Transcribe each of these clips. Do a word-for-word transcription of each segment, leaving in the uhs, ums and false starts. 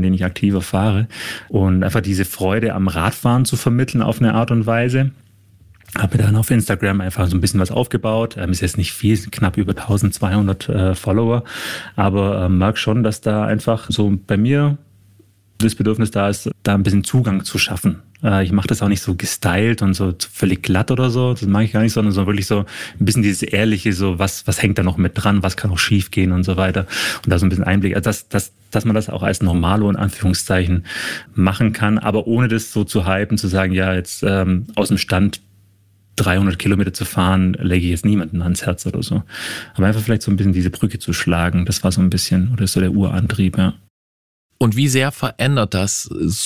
denen ich aktiver fahre. Und einfach diese Freude am Radfahren zu vermitteln auf eine Art und Weise. Habe mir dann auf Instagram einfach so ein bisschen was aufgebaut. Ähm, ist jetzt nicht viel, knapp über eintausendzweihundert äh, Follower. Aber äh, merke schon, dass da einfach so bei mir das Bedürfnis da ist, da ein bisschen Zugang zu schaffen. Äh, ich mache das auch nicht so gestylt und so völlig glatt oder so. Das mag ich gar nicht, sondern so wirklich so ein bisschen dieses Ehrliche, so was, was hängt da noch mit dran, was kann auch schief gehen und so weiter. Und da so ein bisschen Einblick. Also dass, dass, dass man das auch als Normalo in Anführungszeichen machen kann, aber ohne das so zu hypen, zu sagen, ja, jetzt ähm, aus dem Stand dreihundert Kilometer zu fahren, lege ich jetzt niemanden ans Herz oder so. Aber einfach vielleicht so ein bisschen diese Brücke zu schlagen, das war so ein bisschen, oder ist so der Urantrieb, ja. Und wie sehr verändert das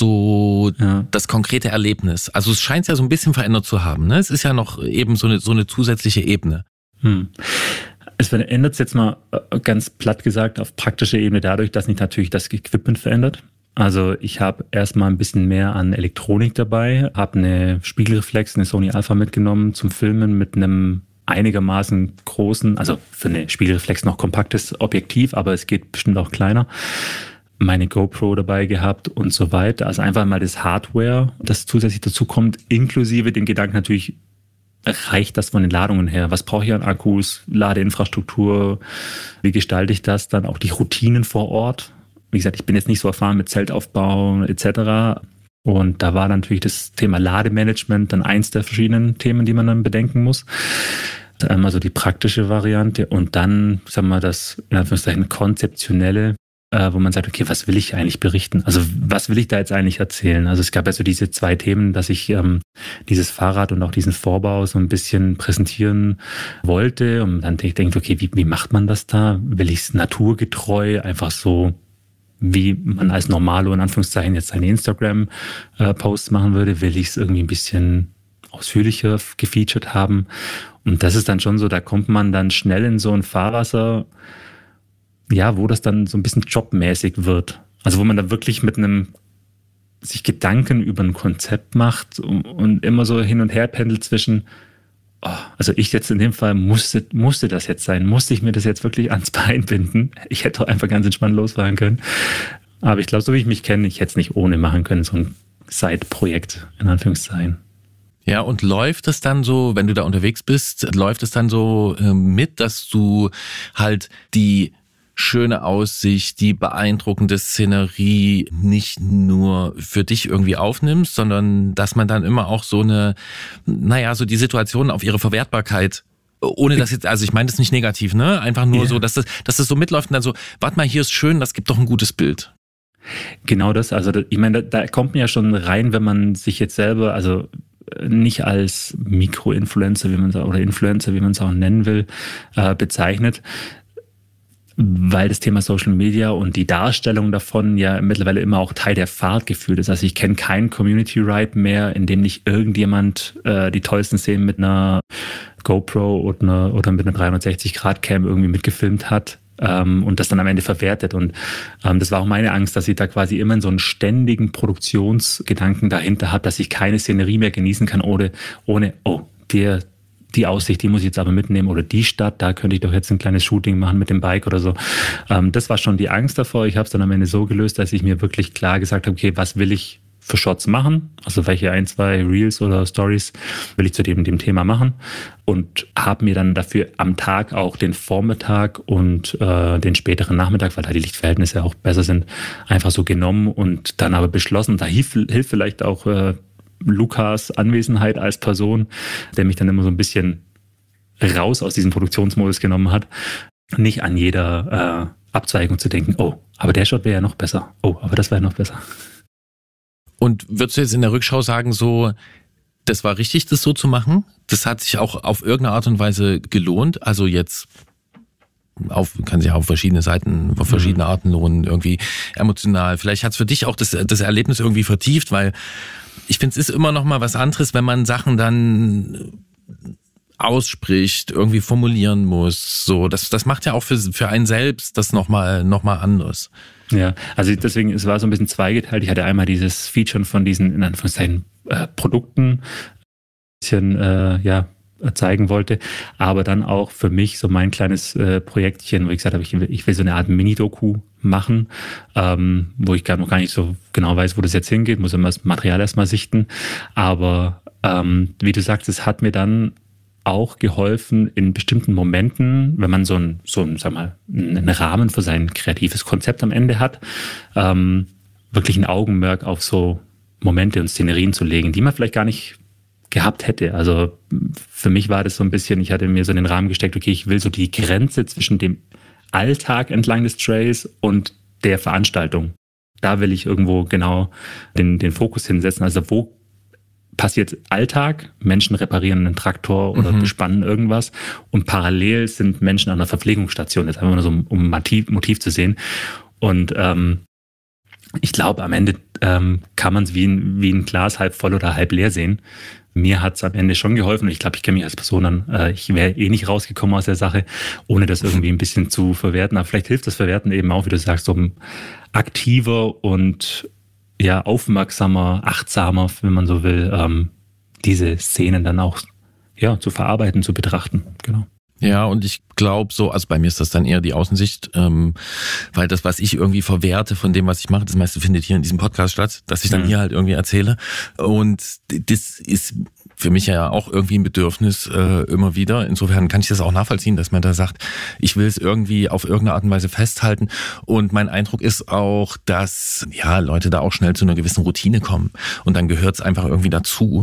so ja. das konkrete Erlebnis? Also es scheint es ja so ein bisschen verändert zu haben, ne? Es ist ja noch eben so eine, so eine zusätzliche Ebene. Hm. Es verändert es jetzt mal ganz platt gesagt auf praktischer Ebene dadurch, dass sich natürlich das Equipment verändert. Also ich habe erstmal ein bisschen mehr an Elektronik dabei, habe eine Spiegelreflex, eine Sony Alpha mitgenommen zum Filmen mit einem einigermaßen großen, also für eine Spiegelreflex noch kompaktes Objektiv, aber es geht bestimmt auch kleiner. Meine GoPro dabei gehabt und so weiter. Also einfach mal das Hardware, das zusätzlich dazu kommt, inklusive dem Gedanken natürlich, reicht das von den Ladungen her? Was brauche ich an Akkus, Ladeinfrastruktur? Wie gestalte ich das? Dann auch die Routinen vor Ort. Wie gesagt, ich bin jetzt nicht so erfahren mit Zeltaufbau et cetera. Und da war natürlich das Thema Lademanagement dann eins der verschiedenen Themen, die man dann bedenken muss. Einmal so die praktische Variante und dann, sagen wir mal, das in Anführungszeichen konzeptionelle, äh, wo man sagt, okay, was will ich eigentlich berichten? Also was will ich da jetzt eigentlich erzählen? Also es gab ja so diese zwei Themen, dass ich ähm, dieses Fahrrad und auch diesen Vorbau so ein bisschen präsentieren wollte. Und dann denke ich, okay, wie, wie macht man das da? Will ich es naturgetreu, einfach so wie man als Normalo in Anführungszeichen jetzt seine Instagram-Posts machen würde, will ich es irgendwie ein bisschen ausführlicher gefeatured haben. Und das ist dann schon so, da kommt man dann schnell in so ein Fahrwasser, ja, wo das dann so ein bisschen jobmäßig wird. Also wo man da wirklich mit einem sich Gedanken über ein Konzept macht und, und immer so hin und her pendelt zwischen, oh, also ich jetzt in dem Fall musste, musste das jetzt sein, musste ich mir das jetzt wirklich ans Bein binden. Ich hätte doch einfach ganz entspannt losfahren können. Aber ich glaube, so wie ich mich kenne, ich hätte es nicht ohne machen können, so ein Side-Projekt in Anführungszeichen. Ja, und läuft es dann so, wenn du da unterwegs bist, läuft es dann so äh, mit, dass du halt die schöne Aussicht, die beeindruckende Szenerie nicht nur für dich irgendwie aufnimmst, sondern dass man dann immer auch so eine, naja, so die Situation auf ihre Verwertbarkeit, ohne das jetzt, also ich meine das nicht negativ, ne? Einfach nur yeah. so, dass das, dass das so mitläuft und dann so, warte mal, hier ist schön, das gibt doch ein gutes Bild. Genau das, also ich meine, da, da kommt man ja schon rein, wenn man sich jetzt selber, also nicht als Mikro-Influencer, wie man es oder Influencer, wie man es auch nennen will, äh, bezeichnet, weil das Thema Social Media und die Darstellung davon ja mittlerweile immer auch Teil der Fahrt gefühlt ist. Also ich kenne keinen Community Ride mehr, in dem nicht irgendjemand äh, die tollsten Szenen mit einer GoPro oder, einer, oder mit einer dreihundertsechzig Grad Cam irgendwie mitgefilmt hat ähm, und das dann am Ende verwertet. Und ähm, das war auch meine Angst, dass ich da quasi immer in so einen ständigen Produktionsgedanken dahinter habe, dass ich keine Szenerie mehr genießen kann, ohne, ohne oh, der die Aussicht, die muss ich jetzt aber mitnehmen oder die Stadt, da könnte ich doch jetzt ein kleines Shooting machen mit dem Bike oder so. Ähm, das war schon die Angst davor. Ich habe es dann am Ende so gelöst, dass ich mir wirklich klar gesagt habe, okay, was will ich für Shots machen? Also welche ein, zwei Reels oder Stories will ich zu dem, dem Thema machen? Und habe mir dann dafür am Tag auch den Vormittag und äh, den späteren Nachmittag, weil da die Lichtverhältnisse auch besser sind, einfach so genommen und dann aber beschlossen, da hilft, hilft vielleicht auch äh, Lukas Anwesenheit als Person, der mich dann immer so ein bisschen raus aus diesem Produktionsmodus genommen hat, nicht an jeder äh, Abzweigung zu denken, oh, aber der Shot wäre ja noch besser, oh, aber das wäre noch besser. Und würdest du jetzt in der Rückschau sagen, so, das war richtig, das so zu machen? Das hat sich auch auf irgendeine Art und Weise gelohnt? Also jetzt auf, kann sich auf verschiedene Seiten, auf verschiedene Arten lohnen, irgendwie emotional. Vielleicht hat es für dich auch das, das Erlebnis irgendwie vertieft, weil ich finde, es ist immer noch mal was anderes, wenn man Sachen dann ausspricht, irgendwie formulieren muss. So, das, das macht ja auch für, für einen selbst das noch mal, noch mal anders. Ja, also deswegen, es war so ein bisschen zweigeteilt. Ich hatte einmal dieses Featuren von diesen, in Anführungszeichen, äh, Produkten, ein bisschen, äh, ja, zeigen wollte. Aber dann auch für mich so mein kleines äh, Projektchen, wo ich gesagt habe, ich will, ich will so eine Art Mini-Doku machen, ähm, wo ich gar noch gar nicht so genau weiß, wo das jetzt hingeht, muss immer das Material erstmal sichten. Aber ähm, wie du sagst, es hat mir dann auch geholfen in bestimmten Momenten, wenn man so ein, so ein, sag mal, einen Rahmen für sein kreatives Konzept am Ende hat, ähm, wirklich ein Augenmerk auf so Momente und Szenerien zu legen, die man vielleicht gar nicht gehabt hätte. Also für mich war das so ein bisschen, ich hatte mir so in den Rahmen gesteckt, okay, ich will so die Grenze zwischen dem Alltag entlang des Trails und der Veranstaltung. Da will ich irgendwo genau den, den Fokus hinsetzen. Also wo passiert Alltag, Menschen reparieren einen Traktor oder mhm. bespannen irgendwas und parallel sind Menschen an einer Verpflegungsstation. Jetzt einfach nur so, um ein Motiv, Motiv zu sehen. Und ähm, ich glaube, am Ende ähm, kann man es wie ein, wie ein Glas halb voll oder halb leer sehen. Mir hat es am Ende schon geholfen und ich glaube, ich kenne mich als Person an. Äh, ich wäre eh nicht rausgekommen aus der Sache, ohne das irgendwie ein bisschen zu verwerten. Aber vielleicht hilft das Verwerten eben auch, wie du sagst, so ein aktiver und ja aufmerksamer, achtsamer, wenn man so will, ähm, diese Szenen dann auch ja zu verarbeiten, zu betrachten. Genau. Ja, und ich glaube so, also bei mir ist das dann eher die Außensicht, ähm, weil das, was ich irgendwie verwerte von dem, was ich mache, das meiste findet hier in diesem Podcast statt, dass ich dann mhm. hier halt irgendwie erzähle. Und das ist für mich ja auch irgendwie ein Bedürfnis äh, immer wieder. Insofern kann ich das auch nachvollziehen, dass man da sagt, ich will es irgendwie auf irgendeine Art und Weise festhalten. Und mein Eindruck ist auch, dass ja Leute da auch schnell zu einer gewissen Routine kommen. Und dann gehört es einfach irgendwie dazu.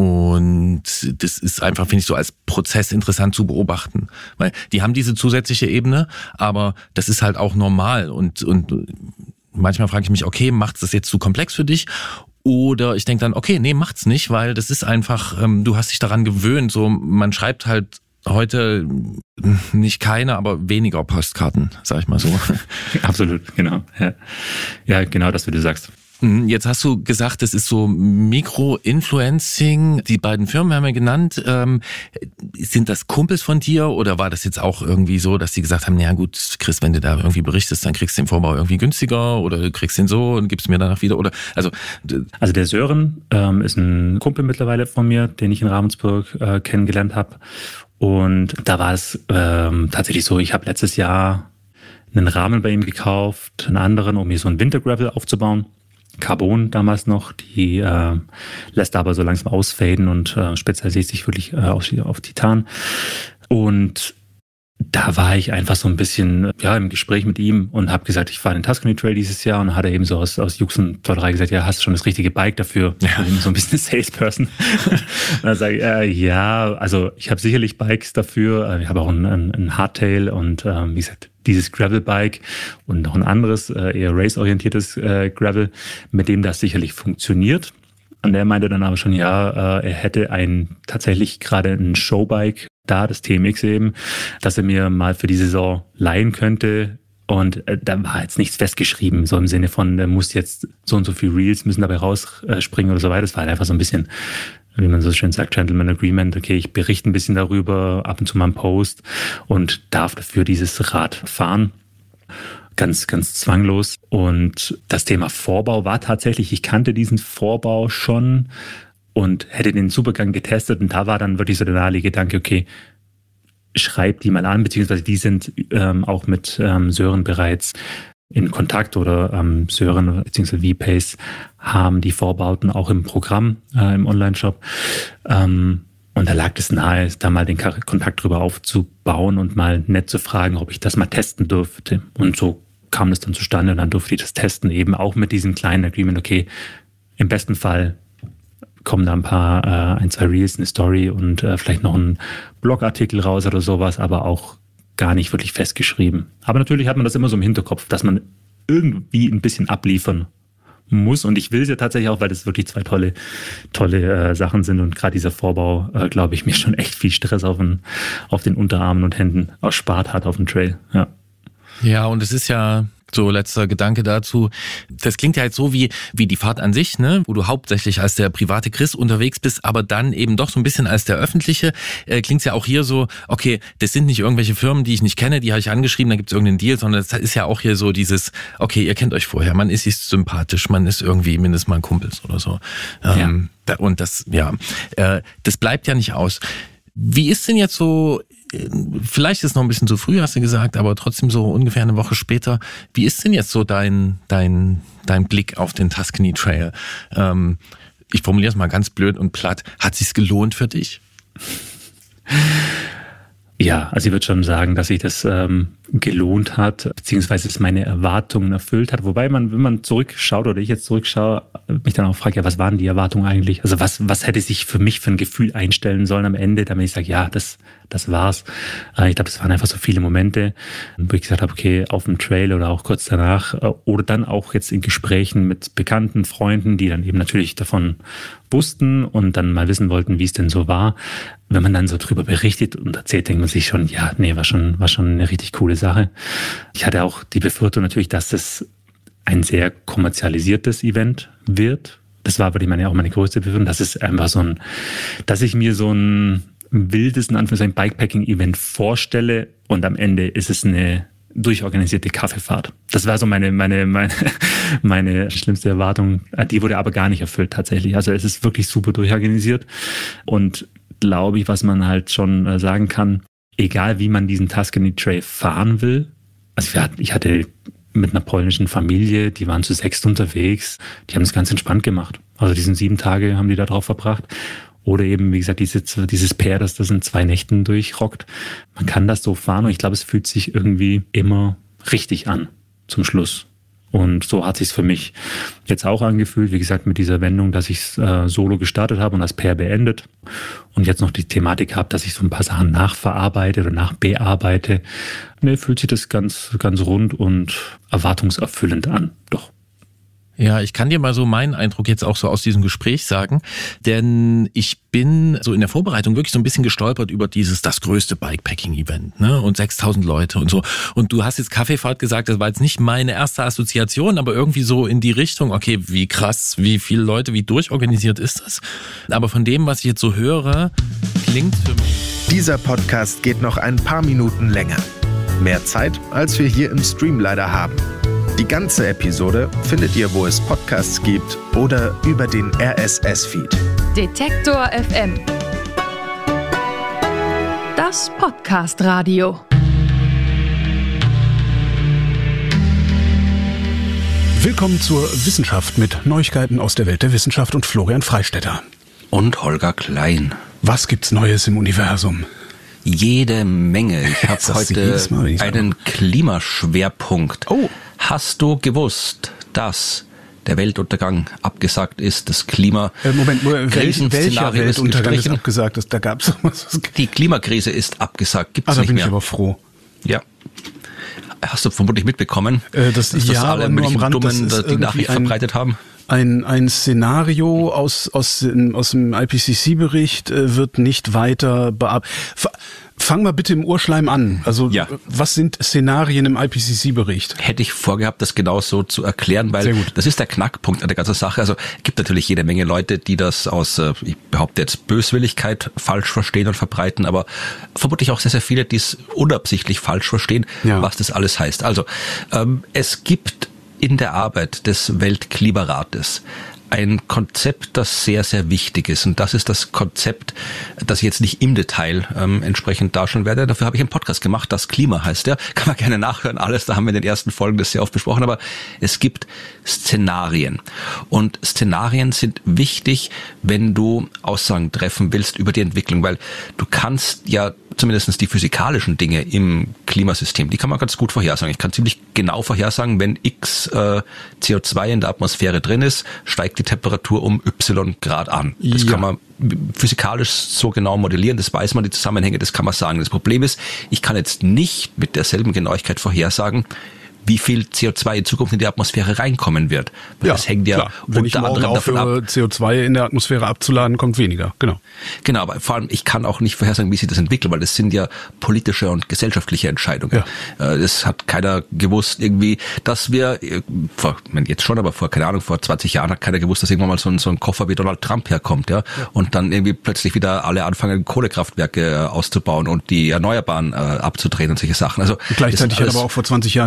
Und das ist einfach, finde ich, so als Prozess interessant zu beobachten. Weil die haben diese zusätzliche Ebene, aber das ist halt auch normal. Und, und manchmal frage ich mich, okay, macht das jetzt zu komplex für dich? Oder ich denke dann, okay, nee, macht's nicht, weil das ist einfach, ähm, du hast dich daran gewöhnt. So, man schreibt halt heute nicht keine, aber weniger Postkarten, sag ich mal so. Absolut, genau. Ja, ja genau das, wie du sagst. Jetzt hast du gesagt, das ist so Mikro-Influencing. Die beiden Firmen haben wir genannt. Ähm, sind das Kumpels von dir oder war das jetzt auch irgendwie so, dass die gesagt haben, na gut, Chris, wenn du da irgendwie berichtest, dann kriegst du den Vorbau irgendwie günstiger oder du kriegst den so und gibst mir danach wieder oder also. Also der Sören ähm, ist ein Kumpel mittlerweile von mir, den ich in Ravensburg äh, kennengelernt habe. Und da war es ähm, tatsächlich so, ich habe letztes Jahr einen Rahmen bei ihm gekauft, einen anderen, um mir so ein Wintergravel aufzubauen. Carbon damals noch, die äh, lässt aber so langsam ausfaden und äh, spezialisiert sich wirklich äh, auf, auf Titan. Und da war ich einfach so ein bisschen ja im Gespräch mit ihm und habe gesagt, ich fahre den Tuscany Trail dieses Jahr und hat er eben so aus, aus Jux und Tollerei gesagt, ja, hast du schon das richtige Bike dafür? Ja. So ein bisschen Salesperson. Und dann sage ich, äh, ja, also ich habe sicherlich Bikes dafür. Ich habe auch ein, ein, ein Hardtail und ähm, wie gesagt, dieses Gravel-Bike und noch ein anderes, äh, eher race-orientiertes äh, Gravel, mit dem das sicherlich funktioniert. Und er meinte dann aber schon, ja, äh, er hätte ein tatsächlich gerade ein Showbike da, das T M X eben, dass er mir mal für die Saison leihen könnte. Und äh, da war jetzt nichts festgeschrieben, so im Sinne von, er muss jetzt so und so viel Reels müssen dabei rausspringen oder so weiter. Das war halt einfach so ein bisschen, wie man so schön sagt, Gentleman Agreement. Okay, ich berichte ein bisschen darüber, ab und zu mal einen Post und darf dafür dieses Rad fahren. Ganz, ganz zwanglos. Und das Thema Vorbau war tatsächlich, ich kannte diesen Vorbau schon und hätte den Supergang getestet. Und da war dann wirklich so der naheliegende Gedanke, okay, schreib die mal an, beziehungsweise die sind ähm, auch mit ähm, Sören bereits in Kontakt oder ähm, Sören beziehungsweise V-Pace haben die Vorbauten auch im Programm, äh, im Online-Shop. Ähm, und da lag es nahe, da mal den Kontakt drüber aufzubauen und mal nett zu fragen, ob ich das mal testen dürfte. Und so kam das dann zustande und dann durfte ich das testen, eben auch mit diesem kleinen Agreement, okay, im besten Fall kommen da ein paar, äh, ein, zwei Reels, eine Story und äh, vielleicht noch ein Blogartikel raus oder sowas, aber auch gar nicht wirklich festgeschrieben. Aber natürlich hat man das immer so im Hinterkopf, dass man irgendwie ein bisschen abliefern muss. Und ich will es ja tatsächlich auch, weil das wirklich zwei tolle, tolle äh, Sachen sind. Und gerade dieser Vorbau, äh, glaube ich, mir schon echt viel Stress auf den, auf den Unterarmen und Händen erspart hat auf dem Trail. Ja. Ja, und es ist ja so letzter Gedanke dazu. Das klingt ja jetzt so wie wie die Fahrt an sich, ne, wo du hauptsächlich als der private Chris unterwegs bist, aber dann eben doch so ein bisschen als der öffentliche. Äh, klingt's ja auch hier so, okay, das sind nicht irgendwelche Firmen, die ich nicht kenne, die habe ich angeschrieben, da gibt's irgendeinen Deal, sondern das ist ja auch hier so dieses, okay, ihr kennt euch vorher, man ist sich sympathisch, man ist irgendwie mindestens mal Kumpels oder so. Ähm, ja. Und das, ja, äh, das bleibt ja nicht aus. Wie ist denn jetzt so, vielleicht ist es noch ein bisschen zu früh, hast du gesagt, aber trotzdem so ungefähr eine Woche später, wie ist denn jetzt so dein, dein, dein Blick auf den Tuscany Trail? Ähm, ich formuliere es mal ganz blöd und platt. Hat es sich gelohnt für dich? Ja, also ich würde schon sagen, dass sich das ähm, gelohnt hat, beziehungsweise es meine Erwartungen erfüllt hat. Wobei man, wenn man zurückschaut oder ich jetzt zurückschaue, mich dann auch frage, ja, was waren die Erwartungen eigentlich? Also was, was hätte sich für mich für ein Gefühl einstellen sollen am Ende, damit ich sage, ja, das, das war's. Ich glaube, es waren einfach so viele Momente, wo ich gesagt habe, okay, auf dem Trail oder auch kurz danach oder dann auch jetzt in Gesprächen mit Bekannten, Freunden, die dann eben natürlich davon wussten und dann mal wissen wollten, wie es denn so war. Wenn man dann so drüber berichtet und erzählt, denkt man sich schon, ja, nee, war schon, war schon eine richtig coole Sache. Ich hatte auch die Befürchtung natürlich, dass das ein sehr kommerzialisiertes Event wird. Das war aber, ich meine, auch meine größte Befürchtung, dass es einfach so ein, dass ich mir so ein wildes, in Anführungszeichen, Bikepacking-Event vorstelle und am Ende ist es eine durchorganisierte Kaffeefahrt. Das war so meine, meine, meine, meine schlimmste Erwartung. Die wurde aber gar nicht erfüllt tatsächlich. Also es ist wirklich super durchorganisiert und glaube ich, was man halt schon sagen kann, egal wie man diesen Tuscany Trail fahren will. Also ich hatte mit einer polnischen Familie, die waren zu sechst unterwegs, die haben es ganz entspannt gemacht. Also diesen sieben Tage haben die da drauf verbracht. Oder eben, wie gesagt, diese, dieses Pair, das das in zwei Nächten durchrockt. Man kann das so fahren und ich glaube, es fühlt sich irgendwie immer richtig an zum Schluss. Und so hat sich's für mich jetzt auch angefühlt, wie gesagt, mit dieser Wendung, dass ich äh, solo gestartet habe und das Pair beendet und jetzt noch die Thematik habe, dass ich so ein paar Sachen nachverarbeite oder nachbearbeite. Ne, fühlt sich das ganz, ganz rund und erwartungserfüllend an. Doch. Ja, ich kann dir mal so meinen Eindruck jetzt auch so aus diesem Gespräch sagen, denn ich bin so in der Vorbereitung wirklich so ein bisschen gestolpert über dieses, das größte Bikepacking-Event, ne, und sechstausend Leute und so. Und du hast jetzt Kaffeefahrt gesagt, das war jetzt nicht meine erste Assoziation, aber irgendwie so in die Richtung, okay, wie krass, wie viele Leute, wie durchorganisiert ist das? Aber von dem, was ich jetzt so höre, klingt für mich... Dieser Podcast geht noch ein paar Minuten länger. Mehr Zeit, als wir hier im Stream leider haben. Die ganze Episode findet ihr, wo es Podcasts gibt oder über den R S S-Feed. Detektor F M. Das Podcast-Radio. Willkommen zur Wissenschaft mit Neuigkeiten aus der Welt der Wissenschaft und Florian Freistetter. Und Holger Klein. Was gibt's Neues im Universum? Jede Menge. Ich habe heute Mal, ich einen Klimaschwerpunkt. Oh. Hast du gewusst, dass der Weltuntergang abgesagt ist, das Klima... Äh, Moment, welcher, welcher Weltuntergang ist, ist abgesagt? Das, da gab's was. Die Klimakrise ist abgesagt, gibt's also nicht mehr. Da bin ich aber froh. Ja. Hast du vermutlich mitbekommen, äh, das, dass ja, das alle nur am Rand, Dummen das die Nachricht ein, verbreitet haben? Ein, ein Szenario aus, aus, aus dem I P C C-Bericht äh, wird nicht weiter bearbeitet. Fang mal bitte im Urschleim an. Also ja. Was sind Szenarien im I P C C-Bericht? Hätte ich vorgehabt, das genau so zu erklären, weil das ist der Knackpunkt an der ganzen Sache. Also es gibt natürlich jede Menge Leute, die das aus, ich behaupte jetzt, Böswilligkeit falsch verstehen und verbreiten, aber vermutlich auch sehr, sehr viele, die es unabsichtlich falsch verstehen, ja. was das alles heißt. Also ähm, es gibt in der Arbeit des Weltklimarates ein Konzept, das sehr, sehr wichtig ist. Und das ist das Konzept, das ich jetzt nicht im Detail ähm, entsprechend darstellen werde. Dafür habe ich einen Podcast gemacht, das Klima heißt der. Kann man gerne nachhören, alles. Da haben wir in den ersten Folgen das sehr oft besprochen. Aber es gibt Szenarien. Und Szenarien sind wichtig, wenn du Aussagen treffen willst über die Entwicklung. Weil du kannst ja zumindest die physikalischen Dinge im Klimasystem, die kann man ganz gut vorhersagen. Ich kann ziemlich genau vorhersagen, wenn x äh, C O zwei in der Atmosphäre drin ist, steigt die Temperatur um y Grad an. Das ja. kann man physikalisch so genau modellieren, das weiß man, die Zusammenhänge, das kann man sagen. Das Problem ist, ich kann jetzt nicht mit derselben Genauigkeit vorhersagen, wie viel C O zwei in Zukunft in die Atmosphäre reinkommen wird. Weil ja, das hängt ja klar. Wenn unter ich anderem davon ab. C O zwei in der Atmosphäre abzuladen, kommt weniger. Genau. Genau, aber vor allem, ich kann auch nicht vorhersagen, wie sich das entwickelt, weil das sind ja politische und gesellschaftliche Entscheidungen. Ja. Das hat keiner gewusst irgendwie, dass wir, vor, jetzt schon, aber vor, keine Ahnung, vor zwanzig Jahren hat keiner gewusst, dass irgendwann mal so ein, so ein Koffer wie Donald Trump herkommt, ja, ja. und dann irgendwie plötzlich wieder alle anfangen, Kohlekraftwerke auszubauen und die Erneuerbaren äh, abzudrehen und solche Sachen. Also und gleichzeitig hat aber auch vor zwanzig Jahren niemand gesehen,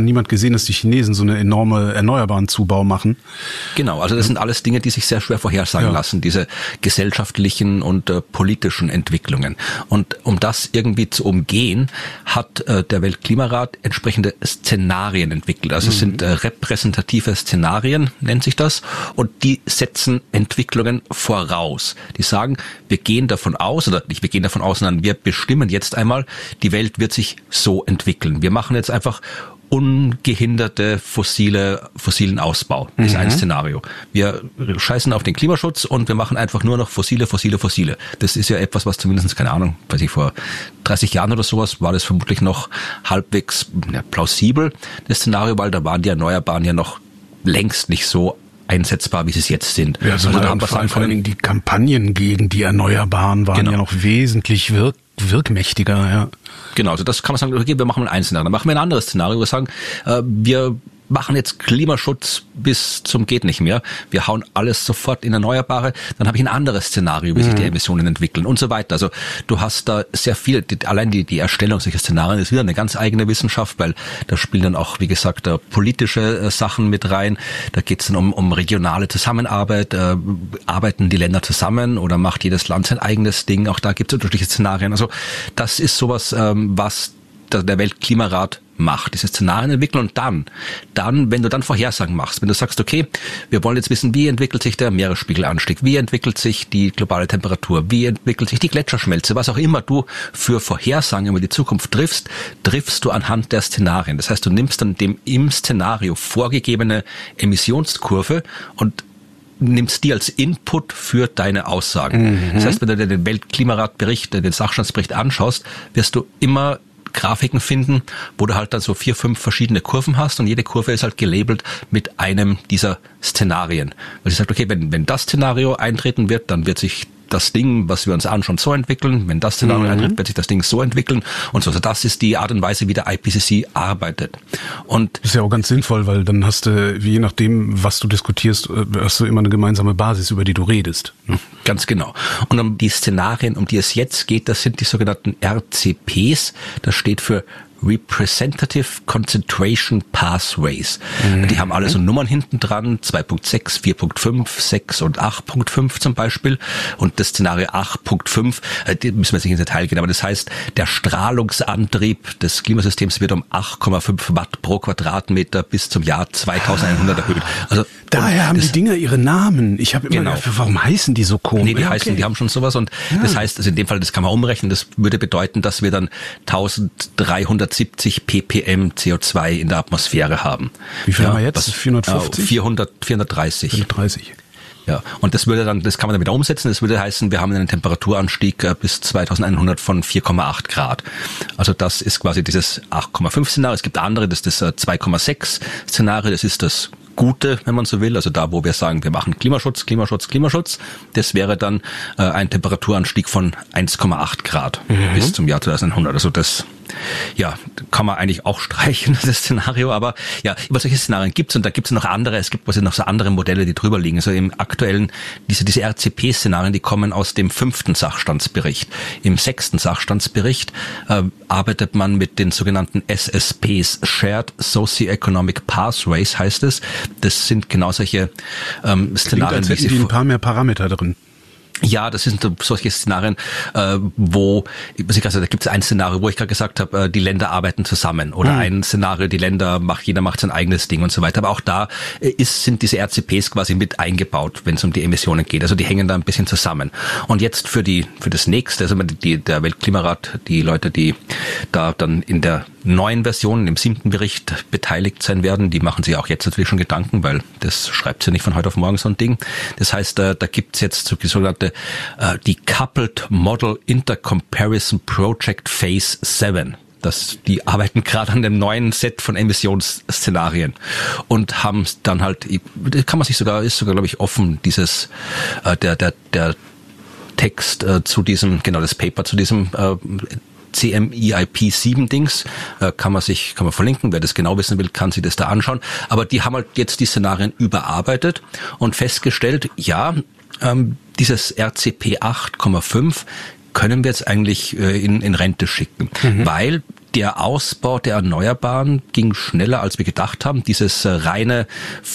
gesehen, dass die Chinesen so eine enorme erneuerbaren Zubau machen. Genau, also das sind alles Dinge, die sich sehr schwer vorhersagen ja. lassen, diese gesellschaftlichen und äh, politischen Entwicklungen. Und um das irgendwie zu umgehen, hat äh, der Weltklimarat entsprechende Szenarien entwickelt. Also mhm. es sind äh, repräsentative Szenarien, nennt sich das, und die setzen Entwicklungen voraus. Die sagen, wir gehen davon aus, oder nicht wir gehen davon aus, sondern wir bestimmen jetzt einmal, die Welt wird sich so entwickeln. Wir machen jetzt einfach ungehinderte fossile, fossilen Ausbau. Das ist mhm. ein Szenario. Wir scheißen auf den Klimaschutz und wir machen einfach nur noch fossile, fossile, fossile. Das ist ja etwas, was zumindest, keine Ahnung, weiß ich, vor dreißig Jahren oder sowas war das vermutlich noch halbwegs ja, plausibel, das Szenario, weil da waren die Erneuerbaren ja noch längst nicht so einsetzbar, wie sie es jetzt sind. Ja, also, also da haben vor, vor allen Dingen die Kampagnen gegen die Erneuerbaren waren genau. ja noch wesentlich wirk wirkmächtiger, ja. Genau, also das kann man sagen, okay, wir machen ein Szenario. Dann machen wir ein anderes Szenario, wir sagen, äh, wir machen jetzt Klimaschutz bis zum geht nicht mehr. Wir hauen alles sofort in Erneuerbare. Dann habe ich ein anderes Szenario, wie mhm. sich die Emissionen entwickeln und so weiter. Also du hast da sehr viel, die, allein die, die Erstellung solcher Szenarien ist wieder eine ganz eigene Wissenschaft, weil da spielen dann auch, wie gesagt, da politische äh, Sachen mit rein. Da geht es dann um, um regionale Zusammenarbeit. Äh, arbeiten die Länder zusammen oder macht jedes Land sein eigenes Ding? Auch da gibt es unterschiedliche Szenarien. Also das ist sowas, ähm, was der Weltklimarat macht, diese Szenarien entwickeln und dann, dann, wenn du dann Vorhersagen machst, wenn du sagst, okay, wir wollen jetzt wissen, wie entwickelt sich der Meeresspiegelanstieg, wie entwickelt sich die globale Temperatur, wie entwickelt sich die Gletscherschmelze, was auch immer du für Vorhersagen über die Zukunft triffst, triffst du anhand der Szenarien. Das heißt, du nimmst dann dem im Szenario vorgegebene Emissionskurve und nimmst die als Input für deine Aussagen. Mhm. Das heißt, wenn du dir den Weltklimaratbericht, den Sachstandsbericht anschaust, wirst du immer Grafiken finden, wo du halt dann so vier, fünf verschiedene Kurven hast und jede Kurve ist halt gelabelt mit einem dieser Szenarien. Weil sie sagt, okay, wenn, wenn das Szenario eintreten wird, dann wird sich das Ding, was wir uns anschauen, so entwickeln. Wenn das Szenario mhm. eintritt, wird sich das Ding so entwickeln und so. Also das ist die Art und Weise, wie der I P C C arbeitet. Und das ist ja auch ganz sinnvoll, weil dann hast du, je nachdem, was du diskutierst, hast du immer eine gemeinsame Basis, über die du redest. Ganz genau. Und um die Szenarien, um die es jetzt geht, das sind die sogenannten R C Ps. Das steht für Representative Concentration Pathways. Mhm. Die haben alle so Nummern hinten dran, zwei Punkt sechs, vier Punkt fünf, sechs und acht Punkt fünf zum Beispiel. Und das Szenario acht Punkt fünf, die müssen wir jetzt nicht ins Detail gehen, aber das heißt, der Strahlungsantrieb des Klimasystems wird um acht Komma fünf Watt pro Quadratmeter bis zum Jahr zweitausendeinhundert erhöht. Also daher haben die Dinger ihre Namen. Ich habe immer genau. gedacht, warum heißen die so komisch? Nee, die ja, heißen, okay. die haben schon sowas und ja. das heißt, also in dem Fall, das kann man umrechnen, das würde bedeuten, dass wir dann dreizehnhundertsiebzig ppm C O zwei in der Atmosphäre haben. Wie viel ja, haben wir jetzt? vierhundertfünfzig? vierhundert, vierhundertdreißig. vierhundertdreißig. Ja, und das würde dann, das kann man dann wieder umsetzen. Das würde heißen, wir haben einen Temperaturanstieg bis zweitausendeinhundert von vier Komma acht Grad. Also das ist quasi dieses acht Komma fünf Szenario. Es gibt andere, das ist das zwei Komma sechs Szenario. Das ist das Gute, wenn man so will, also da, wo wir sagen, wir machen Klimaschutz, Klimaschutz, Klimaschutz, das wäre dann äh, ein Temperaturanstieg von eins Komma acht Grad mhm. bis zum Jahr zweitausendeinhundert. Also das, ja, kann man eigentlich auch streichen, das Szenario, aber ja, über solche Szenarien gibt's und da gibt's noch andere, es gibt quasi noch so andere Modelle, die drüber liegen. Also im aktuellen, diese, diese R C P-Szenarien, die kommen aus dem fünften Sachstandsbericht. Im sechsten Sachstandsbericht äh, arbeitet man mit den sogenannten S S Ps, Shared Socioeconomic Pathways heißt es. Das sind genau solche ähm, Szenarien. Klingt, als hätten die ein paar mehr Parameter drin. Ja, das sind solche Szenarien, äh, wo, was ich gerade da gibt es ein Szenario, wo ich gerade gesagt habe, äh, die Länder arbeiten zusammen oder mhm. ein Szenario, die Länder macht, jeder macht sein eigenes Ding und so weiter. Aber auch da äh, ist, sind diese R C Ps quasi mit eingebaut, wenn es um die Emissionen geht. Also die hängen da ein bisschen zusammen. Und jetzt für die für das nächste, also die, der Weltklimarat, die Leute, die da dann in der neuen Version, im siebten Bericht beteiligt sein werden, die machen sich auch jetzt natürlich schon Gedanken, weil das schreibt sie nicht von heute auf morgen so ein Ding. Das heißt, da, da gibt es jetzt so sogenannte äh, die Coupled Model Intercomparison Project Phase sieben. Das, die arbeiten gerade an dem neuen Set von Emissionsszenarien und haben dann halt, kann man sich sogar, ist sogar glaube ich offen, dieses, äh, der, der, der Text äh, zu diesem, genau das Paper zu diesem äh, C M E I P sieben Dings, äh, kann man sich, kann man verlinken. Wer das genau wissen will, kann sich das da anschauen. Aber die haben halt jetzt die Szenarien überarbeitet und festgestellt, ja, ähm, dieses R C P acht Komma fünf können wir jetzt eigentlich äh, in, in Rente schicken, mhm. weil der Ausbau der Erneuerbaren ging schneller, als wir gedacht haben. Dieses reine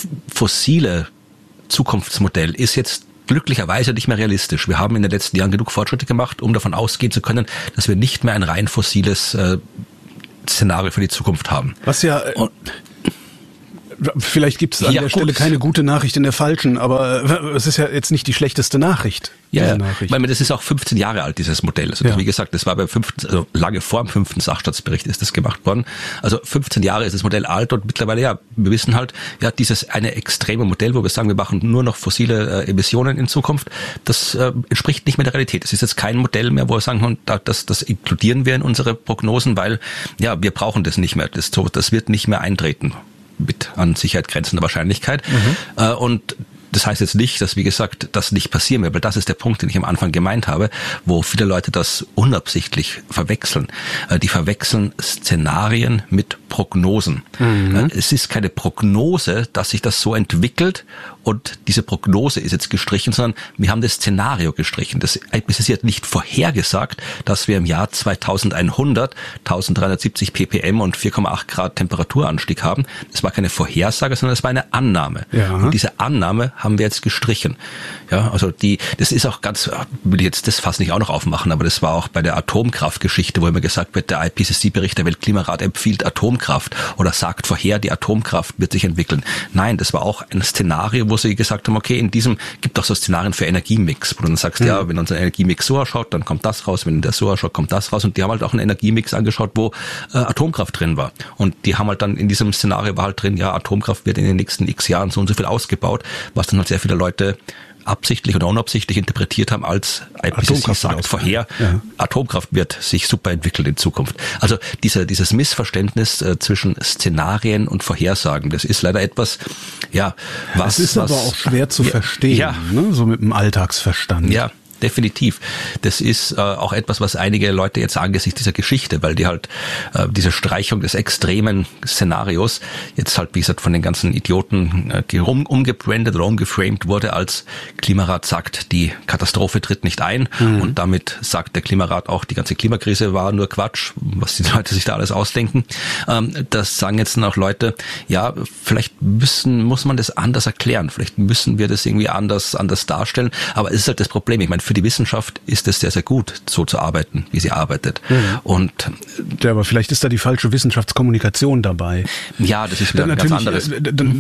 fossile Zukunftsmodell ist jetzt glücklicherweise nicht mehr realistisch. Wir haben in den letzten Jahren genug Fortschritte gemacht, um davon ausgehen zu können, dass wir nicht mehr ein rein fossiles äh, Szenario für die Zukunft haben. Was ja... Und, vielleicht gibt es an ja, der gut. Stelle keine gute Nachricht in der falschen, aber es ist ja jetzt nicht die schlechteste Nachricht. Ja, ja. Nachricht. Weil das ist auch fünfzehn Jahre alt, dieses Modell. Also ja. Wie gesagt, das war beim fünften, also lange vor dem fünften Sachstandsbericht ist das gemacht worden. Also fünfzehn Jahre ist das Modell alt und mittlerweile, ja, wir wissen halt, ja, dieses eine extreme Modell, wo wir sagen, wir machen nur noch fossile äh, Emissionen in Zukunft, das äh, entspricht nicht mehr der Realität. Das ist jetzt kein Modell mehr, wo wir sagen, das, das inkludieren wir in unsere Prognosen, weil, ja, wir brauchen das nicht mehr. Das, das wird nicht mehr eintreten. Mit an Sicherheit grenzender Wahrscheinlichkeit. Mhm. Äh, und das heißt jetzt nicht, dass, wie gesagt, das nicht passieren wird, weil das ist der Punkt, den ich am Anfang gemeint habe, wo viele Leute das unabsichtlich verwechseln. Äh, die verwechseln Szenarien mit Prognosen. Mhm. Äh, es ist keine Prognose, dass sich das so entwickelt und diese Prognose ist jetzt gestrichen, sondern wir haben das Szenario gestrichen. Das I P C C hat nicht vorhergesagt, dass wir im Jahr zweitausendeinhundert dreizehnhundertsiebzig ppm und vier Komma acht Grad Temperaturanstieg haben. Das war keine Vorhersage, sondern das war eine Annahme. Ja. Und diese Annahme haben wir jetzt gestrichen. Ja, also die, das ist auch ganz, will ich jetzt das Fass nicht auch noch aufmachen, aber das war auch bei der Atomkraftgeschichte, wo immer gesagt wird, der I P C C-Bericht der Weltklimarat empfiehlt Atomkraft oder sagt vorher, die Atomkraft wird sich entwickeln. Nein, das war auch ein Szenario, wo sie gesagt haben, okay, in diesem gibt auch so Szenarien für Energiemix, wo du dann sagst, mhm. ja, wenn unser Energiemix so ausschaut, dann kommt das raus, wenn der so ausschaut, kommt das raus und die haben halt auch einen Energiemix angeschaut, wo äh, Atomkraft drin war und die haben halt dann in diesem Szenario war halt drin, ja, Atomkraft wird in den nächsten x Jahren so und so viel ausgebaut, was dann halt sehr viele Leute absichtlich oder unabsichtlich interpretiert haben als I P C C sagt vorher, ja. Atomkraft wird sich super entwickeln in Zukunft. Also dieser, dieses Missverständnis äh, zwischen Szenarien und Vorhersagen, das ist leider etwas, ja, was... Das ist was, aber auch schwer zu ja, verstehen, ja. Ne? So mit dem Alltagsverstand. Ja. Definitiv. Das ist äh, auch etwas, was einige Leute jetzt angesichts dieser Geschichte, weil die halt äh, diese Streichung des extremen Szenarios jetzt halt, wie gesagt, von den ganzen Idioten äh, um, umgebrandet oder umgeframed wurde als Klimarat sagt, die Katastrophe tritt nicht ein mhm. und damit sagt der Klimarat auch, die ganze Klimakrise war nur Quatsch, was die Leute sich da alles ausdenken. Ähm, das sagen jetzt dann auch Leute, ja, vielleicht müssen, muss man das anders erklären, vielleicht müssen wir das irgendwie anders, anders darstellen, aber es ist halt das Problem. Ich meine, für die Wissenschaft ist es sehr, sehr gut, so zu arbeiten, wie sie arbeitet. Mhm. Und ja, aber vielleicht ist da die falsche Wissenschaftskommunikation dabei. Ja, das ist wieder ein ganz anderes.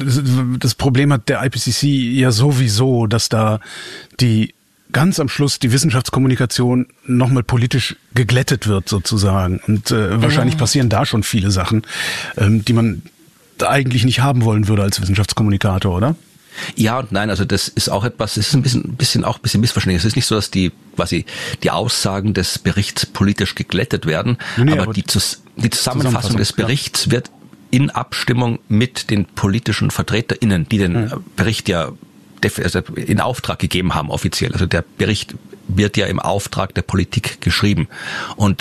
Das Problem hat der I P C C ja sowieso, dass da die ganz am Schluss die Wissenschaftskommunikation nochmal politisch geglättet wird sozusagen. Und äh, wahrscheinlich mhm. passieren da schon viele Sachen, ähm, die man eigentlich nicht haben wollen würde als Wissenschaftskommunikator, oder? Ja und nein, also das ist auch etwas, es ist ein bisschen, bisschen auch ein bisschen missverständlich. Es ist nicht so, dass die quasi die Aussagen des Berichts politisch geglättet werden, nee, aber, aber die, Zus- die Zusammenfassung, Zusammenfassung des Berichts ja. wird in Abstimmung mit den politischen VertreterInnen, die den mhm. Bericht ja also in Auftrag gegeben haben offiziell. Also der Bericht wird ja im Auftrag der Politik geschrieben und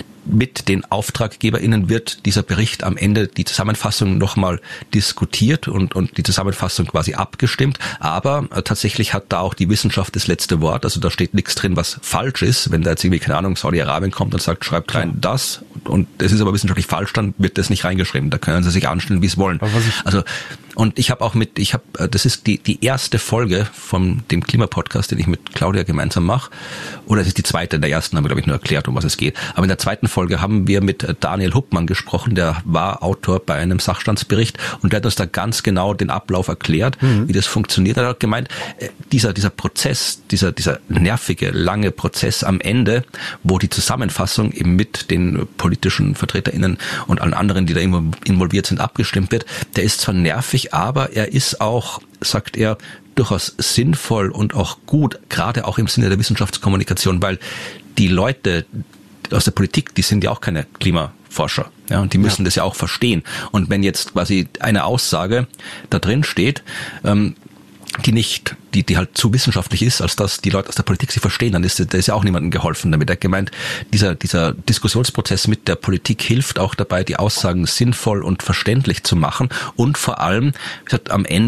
mit den AuftraggeberInnen wird dieser Bericht am Ende die Zusammenfassung nochmal diskutiert und, und die Zusammenfassung quasi abgestimmt. Aber äh, tatsächlich hat da auch die Wissenschaft das letzte Wort. Also da steht nichts drin, was falsch ist. Wenn da jetzt irgendwie, keine Ahnung, Saudi-Arabien kommt und sagt, schreibt rein das und es ist aber wissenschaftlich falsch, dann wird das nicht reingeschrieben. Da können sie sich anstellen, wie es wollen. Also und ich habe auch mit, ich habe, das ist die die erste Folge von dem Klimapodcast, den ich mit Claudia gemeinsam mache. Oder es ist die zweite, in der ersten haben wir, glaube ich, nur erklärt, um was es geht. Aber in der zweiten Folge haben wir mit Daniel Huppmann gesprochen, der war Autor bei einem Sachstandsbericht und der hat uns da ganz genau den Ablauf erklärt, mhm. wie das funktioniert. Er hat gemeint, dieser dieser Prozess, dieser dieser nervige, lange Prozess am Ende, wo die Zusammenfassung eben mit den politischen VertreterInnen und allen anderen, die da involviert sind, abgestimmt wird, der ist zwar nervig, aber er ist auch, sagt er, durchaus sinnvoll und auch gut, gerade auch im Sinne der Wissenschaftskommunikation, weil die Leute aus der Politik, die sind ja auch keine Klimaforscher, ja, und die müssen ja. das ja auch verstehen. Und wenn jetzt quasi eine Aussage da drin steht, ähm, die nicht, die, die halt zu wissenschaftlich ist, als dass die Leute aus der Politik sie verstehen, dann ist, da ist ja auch niemandem geholfen damit. Er hat gemeint, dieser, dieser Diskussionsprozess mit der Politik hilft auch dabei, die Aussagen sinnvoll und verständlich zu machen und vor allem, wie gesagt, am Ende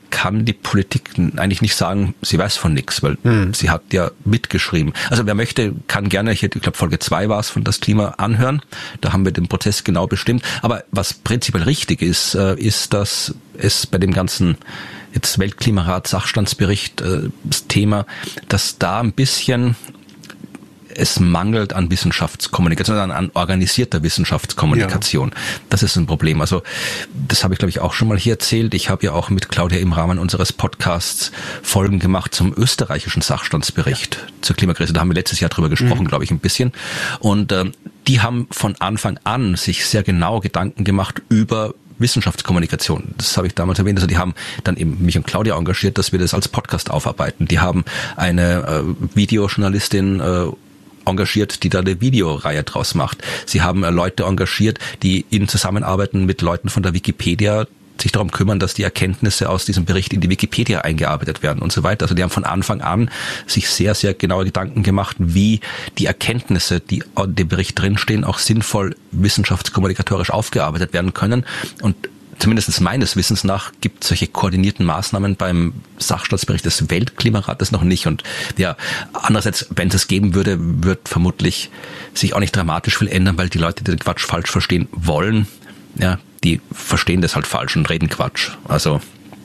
kann die Politik eigentlich nicht sagen, sie weiß von nichts, weil hm. sie hat ja mitgeschrieben. Also wer möchte, kann gerne, ich glaube Folge zwei war es, von das Klima anhören. Da haben wir den Prozess genau bestimmt. Aber was prinzipiell richtig ist, ist, dass es bei dem ganzen jetzt Weltklimarat Sachstandsbericht das Thema, dass da ein bisschen es mangelt an Wissenschaftskommunikation, an, an organisierter Wissenschaftskommunikation. Ja. Das ist ein Problem. Also das habe ich, glaube ich, auch schon mal hier erzählt. Ich habe ja auch mit Claudia im Rahmen unseres Podcasts Folgen gemacht zum österreichischen Sachstandsbericht ja. zur Klimakrise. Da haben wir letztes Jahr drüber gesprochen, mhm. glaube ich, ein bisschen. Und äh, die haben von Anfang an sich sehr genau Gedanken gemacht über Wissenschaftskommunikation. Das habe ich damals erwähnt. Also die haben dann eben mich und Claudia engagiert, dass wir das als Podcast aufarbeiten. Die haben eine äh, Videojournalistin äh, engagiert, die da eine Videoreihe draus macht. Sie haben äh, Leute engagiert, die in Zusammenarbeiten mit Leuten von der Wikipedia sich darum kümmern, dass die Erkenntnisse aus diesem Bericht in die Wikipedia eingearbeitet werden und so weiter. Also die haben von Anfang an sich sehr, sehr genaue Gedanken gemacht, wie die Erkenntnisse, die in dem Bericht drinstehen, auch sinnvoll wissenschaftskommunikatorisch aufgearbeitet werden können. Und zumindest meines Wissens nach gibt es solche koordinierten Maßnahmen beim Sachstandsbericht des Weltklimarates noch nicht. Und ja, andererseits, wenn es es geben würde, wird vermutlich sich auch nicht dramatisch viel ändern, weil die Leute, die den Quatsch falsch verstehen wollen, ja, die verstehen das halt falsch und reden Quatsch. Also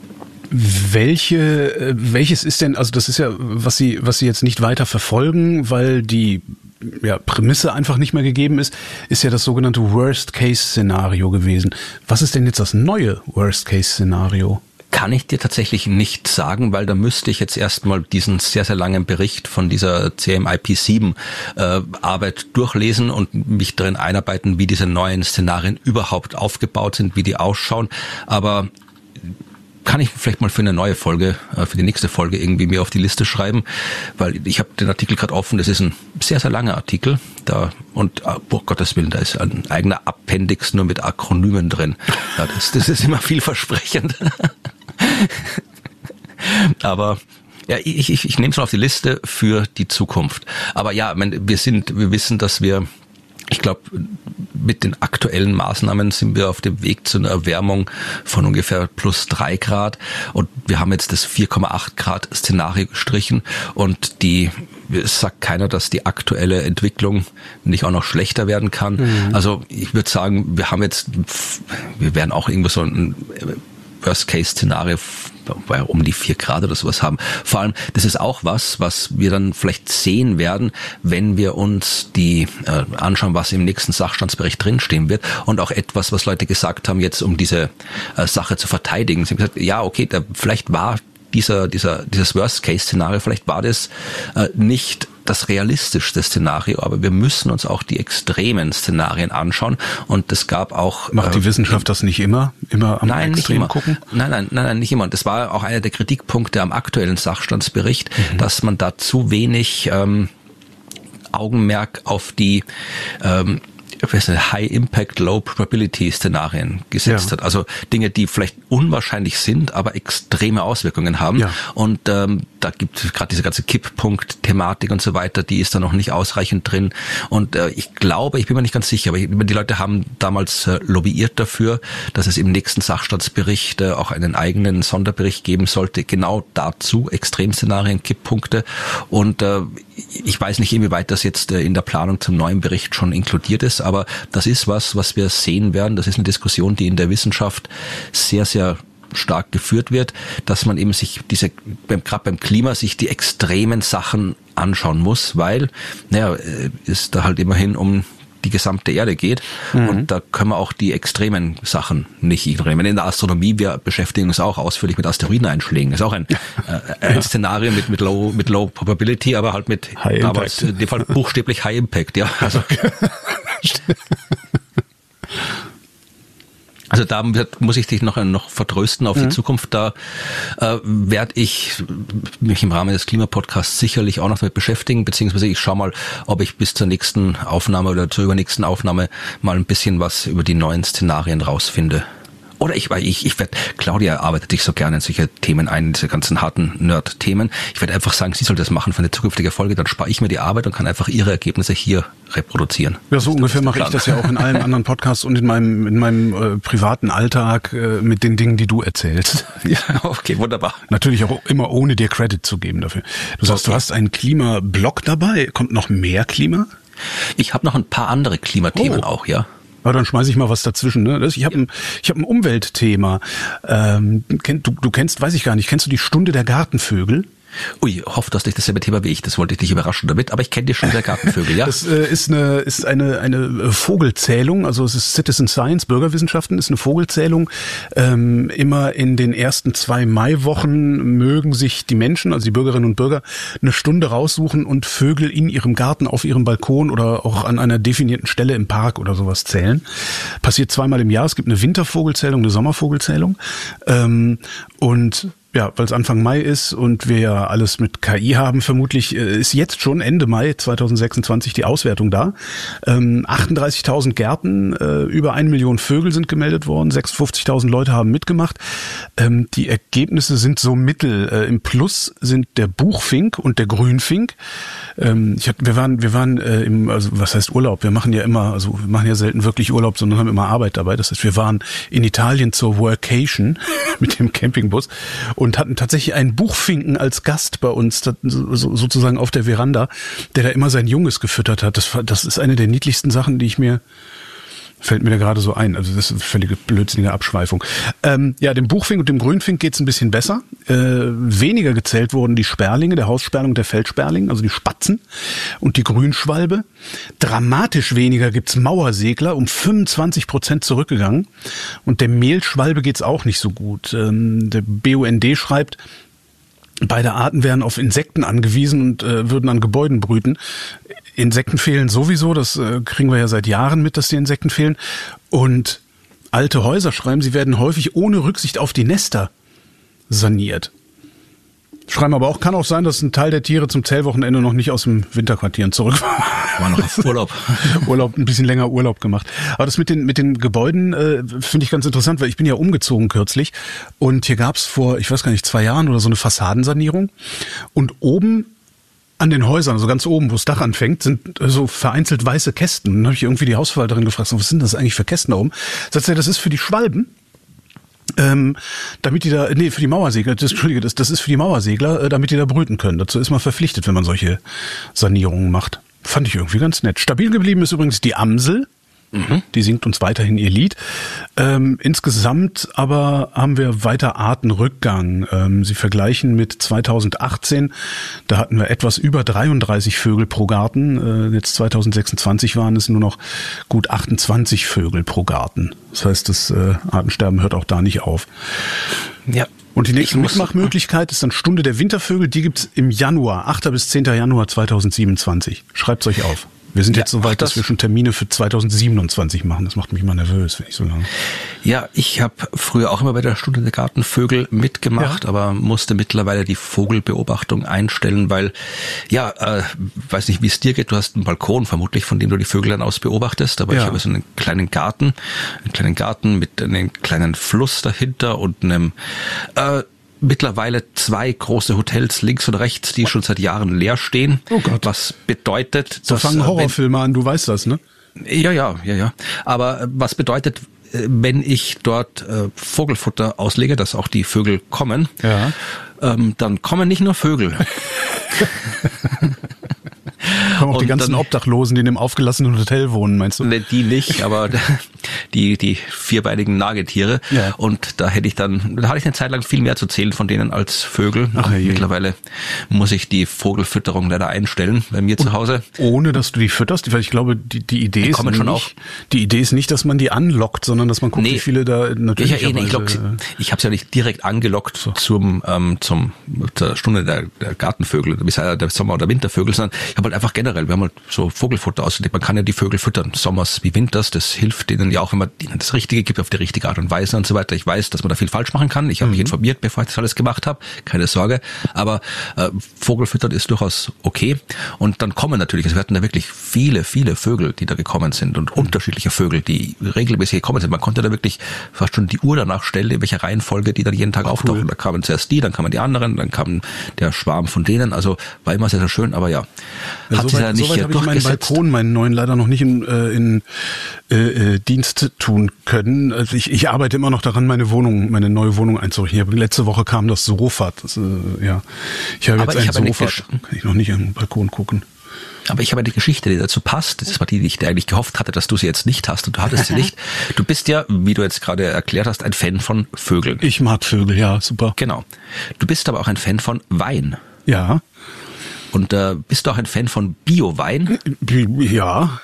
welche, welches ist denn, also das ist ja, was Sie, was Sie jetzt nicht weiter verfolgen, weil die ja, Prämisse einfach nicht mehr gegeben ist, ist ja das sogenannte Worst-Case-Szenario gewesen. Was ist denn jetzt das neue Worst-Case-Szenario? Kann ich dir tatsächlich nicht sagen, weil da müsste ich jetzt erstmal diesen sehr, sehr langen Bericht von dieser C M I P sieben äh, Arbeit durchlesen und mich darin einarbeiten, wie diese neuen Szenarien überhaupt aufgebaut sind, wie die ausschauen. Aber kann ich vielleicht mal für eine neue Folge, für die nächste Folge irgendwie mir auf die Liste schreiben, weil ich habe den Artikel gerade offen, das ist ein sehr, sehr langer Artikel da und, oh Gottes Willen, da ist ein eigener Appendix nur mit Akronymen drin. Ja, das, das ist immer vielversprechend. Aber ja, ich, ich, ich nehme es mal auf die Liste für die Zukunft. Aber ja, wir sind, wir wissen, dass wir, ich glaube, mit den aktuellen Maßnahmen sind wir auf dem Weg zu einer Erwärmung von ungefähr plus drei Grad. Und wir haben jetzt das vier Komma acht Grad Szenario gestrichen. Und die, es sagt keiner, dass die aktuelle Entwicklung nicht auch noch schlechter werden kann. Mhm. Also ich würde sagen, wir haben jetzt, wir werden auch irgendwo so ein Worst-Case-Szenario um die vier Grad oder sowas haben. Vor allem, das ist auch was, was wir dann vielleicht sehen werden, wenn wir uns die äh, anschauen, was im nächsten Sachstandsbericht drinstehen wird und auch etwas, was Leute gesagt haben, jetzt um diese äh, Sache zu verteidigen. Sie haben gesagt, ja, okay, da, vielleicht war dieser, dieser, dieses Worst-Case-Szenario, vielleicht war das äh, nicht das realistischste Szenario, aber wir müssen uns auch die extremen Szenarien anschauen und es gab auch... Macht die äh, Wissenschaft das nicht immer? Immer am nein, Extrem nicht immer. gucken? Nein, nein, nein, nein, nicht immer. Und das war auch einer der Kritikpunkte am aktuellen Sachstandsbericht, mhm. dass man da zu wenig ähm, Augenmerk auf die ähm, High-Impact, Low-Probability-Szenarien gesetzt ja. hat. Also Dinge, die vielleicht unwahrscheinlich sind, aber extreme Auswirkungen haben. Ja. Und ähm, da gibt es gerade diese ganze Kipppunkt-Thematik und so weiter, die ist da noch nicht ausreichend drin. Und äh, ich glaube, ich bin mir nicht ganz sicher, aber ich, die Leute haben damals äh, lobbyiert dafür, dass es im nächsten Sachstandsbericht äh, auch einen eigenen Sonderbericht geben sollte, genau dazu, Extremszenarien, Kipppunkte. Und äh, ich weiß nicht, inwieweit das jetzt äh, in der Planung zum neuen Bericht schon inkludiert ist, aber das ist was, was wir sehen werden. Das ist eine Diskussion, die in der Wissenschaft sehr, sehr stark geführt wird, dass man eben sich diese, gerade beim Klima, sich die extremen Sachen anschauen muss, weil, naja, es da halt immerhin um die gesamte Erde geht mhm. und da können wir auch die extremen Sachen nicht ignorieren. In der Astronomie, wir beschäftigen uns auch ausführlich mit Asteroideneinschlägen. Ist auch ein, äh, ein ja. Szenario mit, mit Low, mit Low Probability, aber halt mit High damals, in dem Fall buchstäblich High Impact, ja. Also, Also da muss ich dich noch, noch vertrösten auf mhm. die Zukunft. Da äh, werde ich mich im Rahmen des Klimapodcasts sicherlich auch noch damit beschäftigen, beziehungsweise ich schaue mal, ob ich bis zur nächsten Aufnahme oder zur übernächsten Aufnahme mal ein bisschen was über die neuen Szenarien rausfinde. Oder ich, weil ich, ich werde, Claudia arbeitet sich so gerne in solche Themen ein, diese ganzen harten Nerd-Themen. Ich werde einfach sagen, sie soll das machen für eine zukünftige Folge, dann spare ich mir die Arbeit und kann einfach ihre Ergebnisse hier reproduzieren. Ja, so ungefähr mache ich das ja auch in allen anderen Podcasts und in meinem, in meinem äh, privaten Alltag äh, mit den Dingen, die du erzählst. Ja, okay, wunderbar. Natürlich auch immer ohne dir Credit zu geben dafür. Du sagst, okay. Du hast einen Klimablog dabei. Kommt noch mehr Klima? Ich habe noch ein paar andere Klimathemen oh. auch, ja. Aber dann schmeiße ich mal was dazwischen. Ne? Ich habe ja. ein, ich hab ein Umweltthema. Ähm, kenn, du, du kennst, weiß ich gar nicht, kennst du die Stunde der Gartenvögel? Ui, hoffe, du hast nicht dasselbe Thema wie ich. Das wollte ich dich überraschen damit. Aber ich kenne die Stunde der Gartenvögel, ja. Das äh, ist eine ist eine eine Vogelzählung. Also es ist Citizen Science, Bürgerwissenschaften, ist eine Vogelzählung. Ähm, immer in den ersten zwei Maiwochen mögen sich die Menschen, also die Bürgerinnen und Bürger, eine Stunde raussuchen und Vögel in ihrem Garten, auf ihrem Balkon oder auch an einer definierten Stelle im Park oder sowas zählen. Passiert zweimal im Jahr. Es gibt eine Wintervogelzählung, eine Sommervogelzählung. Ähm, und ja, weil es Anfang Mai ist und wir ja alles mit K I haben, vermutlich äh, ist jetzt schon Ende Mai zweitausendsechsundzwanzig die Auswertung da. Ähm, achtunddreißigtausend Gärten, äh, über eine Million Vögel sind gemeldet worden, sechsundfünfzigtausend Leute haben mitgemacht. Ähm, die Ergebnisse sind so mittel. Äh, im Plus sind der Buchfink und der Grünfink. Ähm, ich hab, wir waren, wir waren äh, im, also was heißt Urlaub? Wir machen ja immer, also wir machen ja selten wirklich Urlaub, sondern haben immer Arbeit dabei. Das heißt, wir waren in Italien zur Workation mit dem Campingbus und hatten tatsächlich einen Buchfinken als Gast bei uns, sozusagen auf der Veranda, der da immer sein Junges gefüttert hat. Das, das ist eine der niedlichsten Sachen, die ich mir, fällt mir da gerade so ein. Also das ist eine völlige blödsinnige Abschweifung. Ähm, ja, dem Buchfink und dem Grünfink geht's ein bisschen besser. Äh, weniger gezählt wurden die Sperlinge, der Haussperling und der Feldsperling, also die Spatzen und die Grünschwalbe. Dramatisch weniger gibt's Mauersegler, um fünfundzwanzig Prozent zurückgegangen. Und der Mehlschwalbe geht's auch nicht so gut. Ähm, der B U N D schreibt, beide Arten wären auf Insekten angewiesen und äh, würden an Gebäuden brüten. Insekten fehlen sowieso, das äh, kriegen wir ja seit Jahren mit, dass die Insekten fehlen. Und alte Häuser, schreiben sie, werden häufig ohne Rücksicht auf die Nester saniert. Schreiben aber auch, kann auch sein, dass ein Teil der Tiere zum Zählwochenende noch nicht aus dem Winterquartieren zurück war. War noch auf Urlaub. Urlaub, ein bisschen länger Urlaub gemacht. Aber das mit den mit den Gebäuden äh, finde ich ganz interessant, weil ich bin ja umgezogen kürzlich und hier gab's vor, ich weiß gar nicht, zwei Jahren oder so eine Fassadensanierung und oben an den Häusern, also ganz oben, wo das Dach anfängt, sind so vereinzelt weiße Kästen. Und dann habe ich irgendwie die Hausverwalterin gefragt, was sind das eigentlich für Kästen da oben? Sagt sie, das ist für die Schwalben. Ähm, damit die da, nee, für die Mauersegler, das, Entschuldige, das, das ist für die Mauersegler, äh, damit die da brüten können. Dazu ist man verpflichtet, wenn man solche Sanierungen macht. Fand ich irgendwie ganz nett. Stabil geblieben ist übrigens die Amsel. Mhm. Die singt uns weiterhin ihr Lied. Ähm, insgesamt aber haben wir weiter Artenrückgang. Ähm, sie vergleichen mit zweitausendachtzehn, da hatten wir etwas über dreiunddreißig Vögel pro Garten. Äh, jetzt zweitausendsechsundzwanzig waren es nur noch gut achtundzwanzig Vögel pro Garten. Das heißt, das äh, Artensterben hört auch da nicht auf. Ja. Und die nächste Mitmachmöglichkeit ist dann Stunde der Wintervögel. Die gibt's im Januar, achter bis zehnter Januar zweitausendsiebenundzwanzig. Schreibt's euch auf. Wir sind ja, jetzt so weit, das dass wir schon Termine für zweitausendsiebenundzwanzig machen. Das macht mich immer nervös, wenn ich so lange. Ja, ich habe früher auch immer bei der Stunde der Gartenvögel mitgemacht, ja. aber musste mittlerweile die Vogelbeobachtung einstellen, weil, ja, äh, weiß nicht, wie es dir geht. Du hast einen Balkon vermutlich, von dem du die Vögel dann aus beobachtest. Aber ja. ich habe so einen kleinen Garten, einen kleinen Garten mit einem kleinen Fluss dahinter und einem äh, mittlerweile zwei große Hotels links und rechts, die schon seit Jahren leer stehen. Oh Gott. Was bedeutet, so fangen Horrorfilme an, du weißt das, ne? Ja, ja, ja, ja. Aber was bedeutet, wenn ich dort äh, Vogelfutter auslege, dass auch die Vögel kommen, ja. ähm, dann kommen nicht nur Vögel. Kommen auch die ganzen dann, Obdachlosen, die in dem aufgelassenen Hotel wohnen, meinst du? Ne, die nicht, aber die die vierbeinigen Nagetiere. Ja. Und da hätte ich dann, da hatte ich eine Zeit lang viel mehr zu zählen von denen als Vögel. Ach, ja, mittlerweile muss ich die Vogelfütterung leider einstellen bei mir und zu Hause. Ohne, dass du die fütterst? Weil ich glaube, die, die Idee die ist nicht, schon auch. die Idee ist nicht, dass man die anlockt, sondern dass man guckt, nee, wie viele da natürlich. Ich, ich, ich, ich habe es ja nicht direkt angelockt so. zum ähm, zum zur Stunde der, der Gartenvögel, der Sommer- oder Wintervögel, sondern ich habe halt einfach generell, wir haben halt so Vogelfutter ausgelegt. Man kann ja die Vögel füttern, sommers wie winters, das hilft denen ja auch, wenn man ihnen das Richtige gibt, auf die richtige Art und Weise und so weiter. Ich weiß, dass man da viel falsch machen kann. Ich habe mhm. mich informiert, bevor ich das alles gemacht habe. Keine Sorge. Aber äh, Vogelfüttern ist durchaus okay. Und dann kommen natürlich, also wir hatten da wirklich viele, viele Vögel, die da gekommen sind und mhm. unterschiedliche Vögel, die regelmäßig gekommen sind. Man konnte da wirklich fast schon die Uhr danach stellen, in welcher Reihenfolge die dann jeden Tag oh, auftauchen. Cool. Da kamen zuerst die, dann kamen die anderen, dann kam der Schwarm von denen. Also war immer sehr, sehr schön, aber ja. ja hat so sich weit, ja nicht so weit habe ich meinen Balkon, meinen neuen leider noch nicht in, äh, in äh, Dienst tun können. Also ich, ich arbeite immer noch daran, meine Wohnung, meine neue Wohnung einzurichten. Letzte Woche kam das Sofa. Das, äh, ja. Ich habe jetzt ein Sofa, kann ich noch nicht am Balkon gucken. Aber ich habe eine Geschichte, die dazu passt. Das war die, die ich eigentlich gehofft hatte, dass du sie jetzt nicht hast und du hattest sie nicht. Du bist ja, wie du jetzt gerade erklärt hast, ein Fan von Vögeln. Ich mag Vögel, ja, super. Genau. Du bist aber auch ein Fan von Wein. Ja. Und äh, bist du auch ein Fan von Bio-Wein? Ja.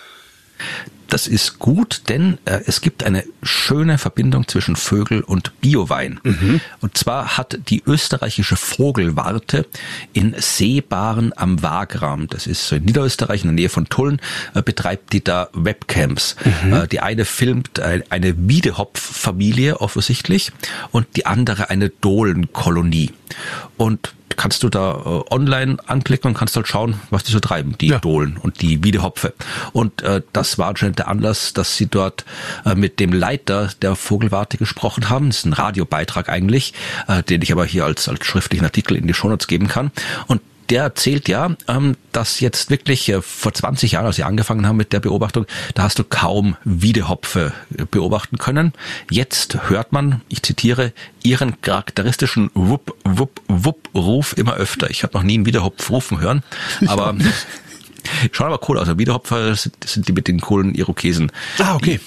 Das ist gut, denn äh, es gibt eine schöne Verbindung zwischen Vögel und Biowein. Mhm. Und zwar hat die österreichische Vogelwarte in Seebaren am Wagram, das ist so in Niederösterreich in der Nähe von Tulln, äh, betreibt die da Webcams. Mhm. Äh, die eine filmt äh, eine Wiedehopf-Familie offensichtlich und die andere eine Dohlenkolonie. Und kannst du da äh, online anklicken und kannst halt schauen, was die so treiben, die ja. Dohlen und die Wiedehopfe. Und äh, das war anscheinend der Anlass, dass sie dort äh, mit dem Leiter der Vogelwarte gesprochen haben. Das ist ein Radiobeitrag eigentlich, äh, den ich aber hier als, als schriftlichen Artikel in die Shownotes geben kann. Und der erzählt ja, ähm, dass jetzt wirklich äh, vor zwanzig Jahren, als sie angefangen haben mit der Beobachtung, da hast du kaum Wiedehopfe beobachten können. Jetzt hört man, ich zitiere, ihren charakteristischen Wupp, Wupp, Wupp-Ruf immer öfter. Ich habe noch nie einen Wiedehopf rufen hören, aber schauen aber cool aus. Also Wiedehopfer sind, sind die mit den coolen Irokesen. Ah, okay.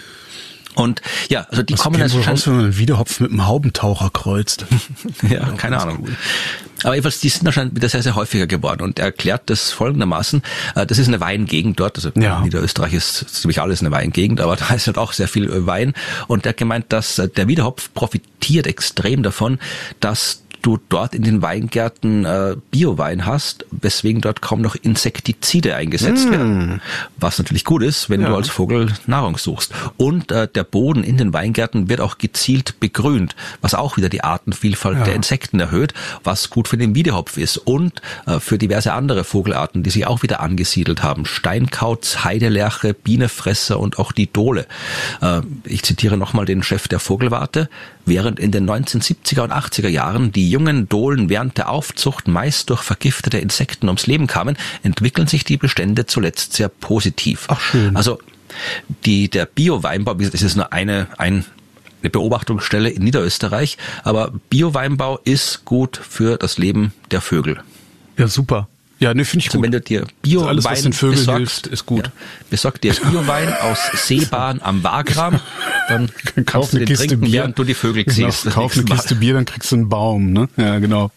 Und ja, also die Was kommen jetzt raus, wenn man einen Wiedehopf mit einem Haubentaucher kreuzt. Ja, keine Ahnung. Cool. Aber jedenfalls, die sind anscheinend wieder sehr, sehr häufiger geworden. Und er erklärt das folgendermaßen, das ist eine Weingegend dort, also ja. Niederösterreich ist ziemlich alles eine Weingegend, aber da ist halt auch sehr viel Wein. Und er hat gemeint, dass der Wiedehopf profitiert extrem davon, dass du dort in den Weingärten äh, Biowein hast, weswegen dort kaum noch Insektizide eingesetzt mm. werden. Was natürlich gut ist, wenn ja. du als Vogel Nahrung suchst. Und äh, der Boden in den Weingärten wird auch gezielt begrünt, was auch wieder die Artenvielfalt ja. der Insekten erhöht, was gut für den Wiedehopf ist und äh, für diverse andere Vogelarten, die sich auch wieder angesiedelt haben. Steinkauz, Heidelerche, Bienenfresser und auch die Dole. Äh, ich zitiere nochmal den Chef der Vogelwarte. Während in den neunzehnhundertsiebziger und achtziger Jahren die jungen Dohlen während der Aufzucht meist durch vergiftete Insekten ums Leben kamen, entwickeln sich die Bestände zuletzt sehr positiv. Ach schön. Also die, der Bio-Weinbau, das ist nur eine, ein, eine Beobachtungsstelle in Niederösterreich, aber Bio-Weinbau ist gut für das Leben der Vögel. Ja, super. Ja, ne, finde ich also gut. Wenn du dir Bio-Wein alles, was den Vögeln besorgst, hilft, ist gut. Ja, besorg dir Bio-Wein aus Seebahn am Wagram, dann kauf eine du den Kiste trinken, Bier, während du die Vögel genau, siehst. Kauf eine Kiste Bier, dann kriegst du einen Baum, ne? Ja, genau.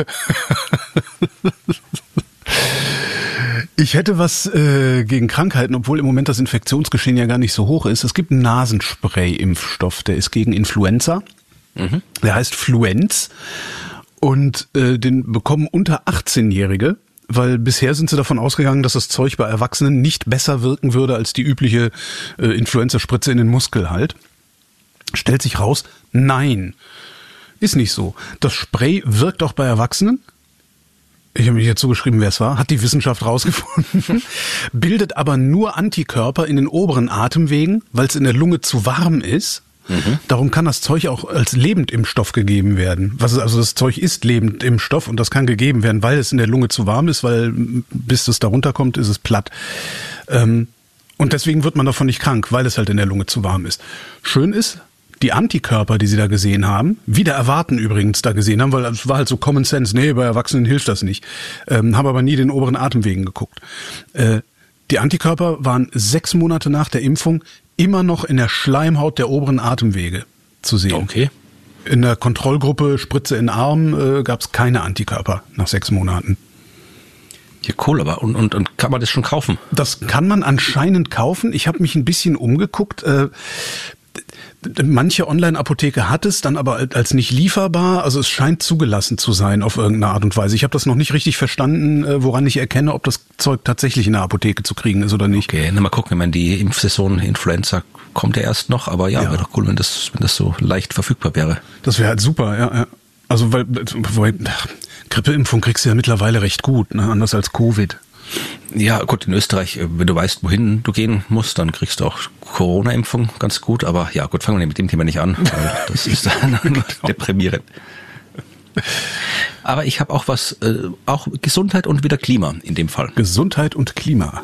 Ich hätte was äh, gegen Krankheiten, obwohl im Moment das Infektionsgeschehen ja gar nicht so hoch ist. Es gibt einen Nasenspray-Impfstoff, der ist gegen Influenza. Mhm. Der heißt Fluenz und äh, den bekommen unter achtzehnjährige. Weil bisher sind sie davon ausgegangen, dass das Zeug bei Erwachsenen nicht besser wirken würde als die übliche äh, Influenza-Spritze in den Muskel halt. Stellt sich raus, nein, ist nicht so. Das Spray wirkt auch bei Erwachsenen. Ich habe mich jetzt so geschrieben, wer es war, hat die Wissenschaft rausgefunden, bildet aber nur Antikörper in den oberen Atemwegen, weil es in der Lunge zu warm ist. Mhm. Darum kann das Zeug auch als Lebendimpfstoff gegeben werden. Was ist, also das Zeug ist Lebendimpfstoff und das kann gegeben werden, weil es in der Lunge zu warm ist, weil bis es da runterkommt, ist es platt. Ähm, und deswegen wird man davon nicht krank, weil es halt in der Lunge zu warm ist. Schön ist, die Antikörper, die sie da gesehen haben, wieder erwarten übrigens da gesehen haben, weil es war halt so Common Sense, nee, bei Erwachsenen hilft das nicht. Ähm, haben aber nie den oberen Atemwegen geguckt. Äh, die Antikörper waren sechs Monate nach der Impfung immer noch in der Schleimhaut der oberen Atemwege zu sehen. Okay. In der Kontrollgruppe Spritze in Arm äh, gab es keine Antikörper nach sechs Monaten. Ja, cool, aber und, und, und kann man das schon kaufen? Das kann man anscheinend kaufen. Ich habe mich ein bisschen umgeguckt. Äh, manche Online-Apotheke hat es, dann aber als nicht lieferbar. Also es scheint zugelassen zu sein auf irgendeine Art und Weise. Ich habe das noch nicht richtig verstanden, woran ich erkenne, ob das Zeug tatsächlich in der Apotheke zu kriegen ist oder nicht. Okay, na mal gucken, ich meine, die Impfsaison Influenza kommt ja erst noch, aber ja, ja. wäre doch cool, wenn das, wenn das so leicht verfügbar wäre. Das wäre halt super, ja, ja. Also weil, weil Grippeimpfung kriegst du ja mittlerweile recht gut, ne? Anders als Covid. Ja, gut, in Österreich, wenn du weißt, wohin du gehen musst, dann kriegst du auch Corona-Impfung ganz gut. Aber ja, gut, fangen wir mit dem Thema nicht an, weil das ist dann genau. deprimierend. Aber ich habe auch was, äh, auch Gesundheit und wieder Klima in dem Fall. Gesundheit und Klima.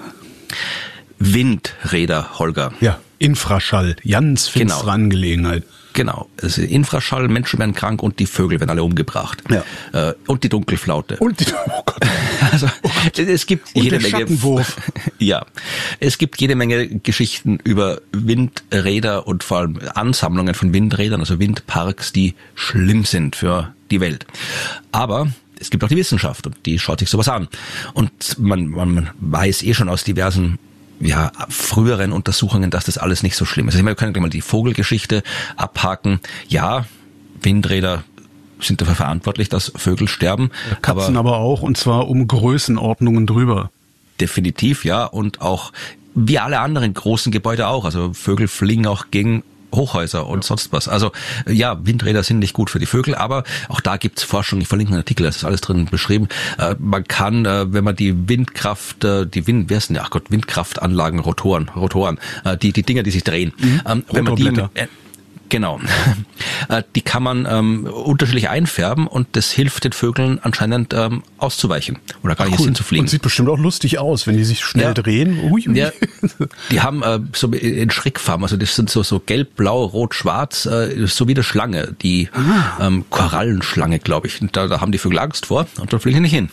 Windräder, Holger. Ja, Infraschall, ganz finstere genau. Angelegenheit. Genau, also Infraschall, Menschen werden krank und die Vögel werden alle umgebracht. Ja. Äh, und die Dunkelflaute. Und die, oh Gott. Also, oh Gott. Es gibt und jede der Menge. Schattenwurf. Ja, es gibt jede Menge Geschichten über Windräder und vor allem Ansammlungen von Windrädern, also Windparks, die schlimm sind für die Welt. Aber es gibt auch die Wissenschaft und die schaut sich sowas an. Und man, man weiß eh schon aus diversen ja, früheren Untersuchungen, dass das alles nicht so schlimm ist. Also ich meine, wir können gleich mal die Vogelgeschichte abhaken. Ja, Windräder sind dafür verantwortlich, dass Vögel sterben. Katzen aber, aber auch, und zwar um Größenordnungen drüber. Definitiv, ja. Und auch wie alle anderen großen Gebäude auch. Also Vögel fliegen auch gegen Hochhäuser und sonst was. Also ja, Windräder sind nicht gut für die Vögel, aber auch da gibt's Forschung. Ich verlinke einen Artikel, das ist alles drin beschrieben. Äh, man kann, äh, wenn man die Windkraft, äh, die Wind, wer ist denn, ach Gott, Windkraftanlagen, Rotoren, Rotoren, äh, die die Dinger, die sich drehen, mhm. ähm, wenn man die mit, äh, Genau. Die kann man ähm, unterschiedlich einfärben und das hilft den Vögeln anscheinend ähm, auszuweichen oder gar nicht hinzufliegen. Und sieht bestimmt auch lustig aus, wenn die sich schnell ja. drehen. Ui, ui. Ja. Die haben äh, so in Schreckfarben, also das sind so so gelb, blau, rot, schwarz, äh, so wie eine Schlange, die ah. ähm, Korallenschlange, glaube ich. Und da, da haben die Vögel Angst vor und da fliegen die nicht hin.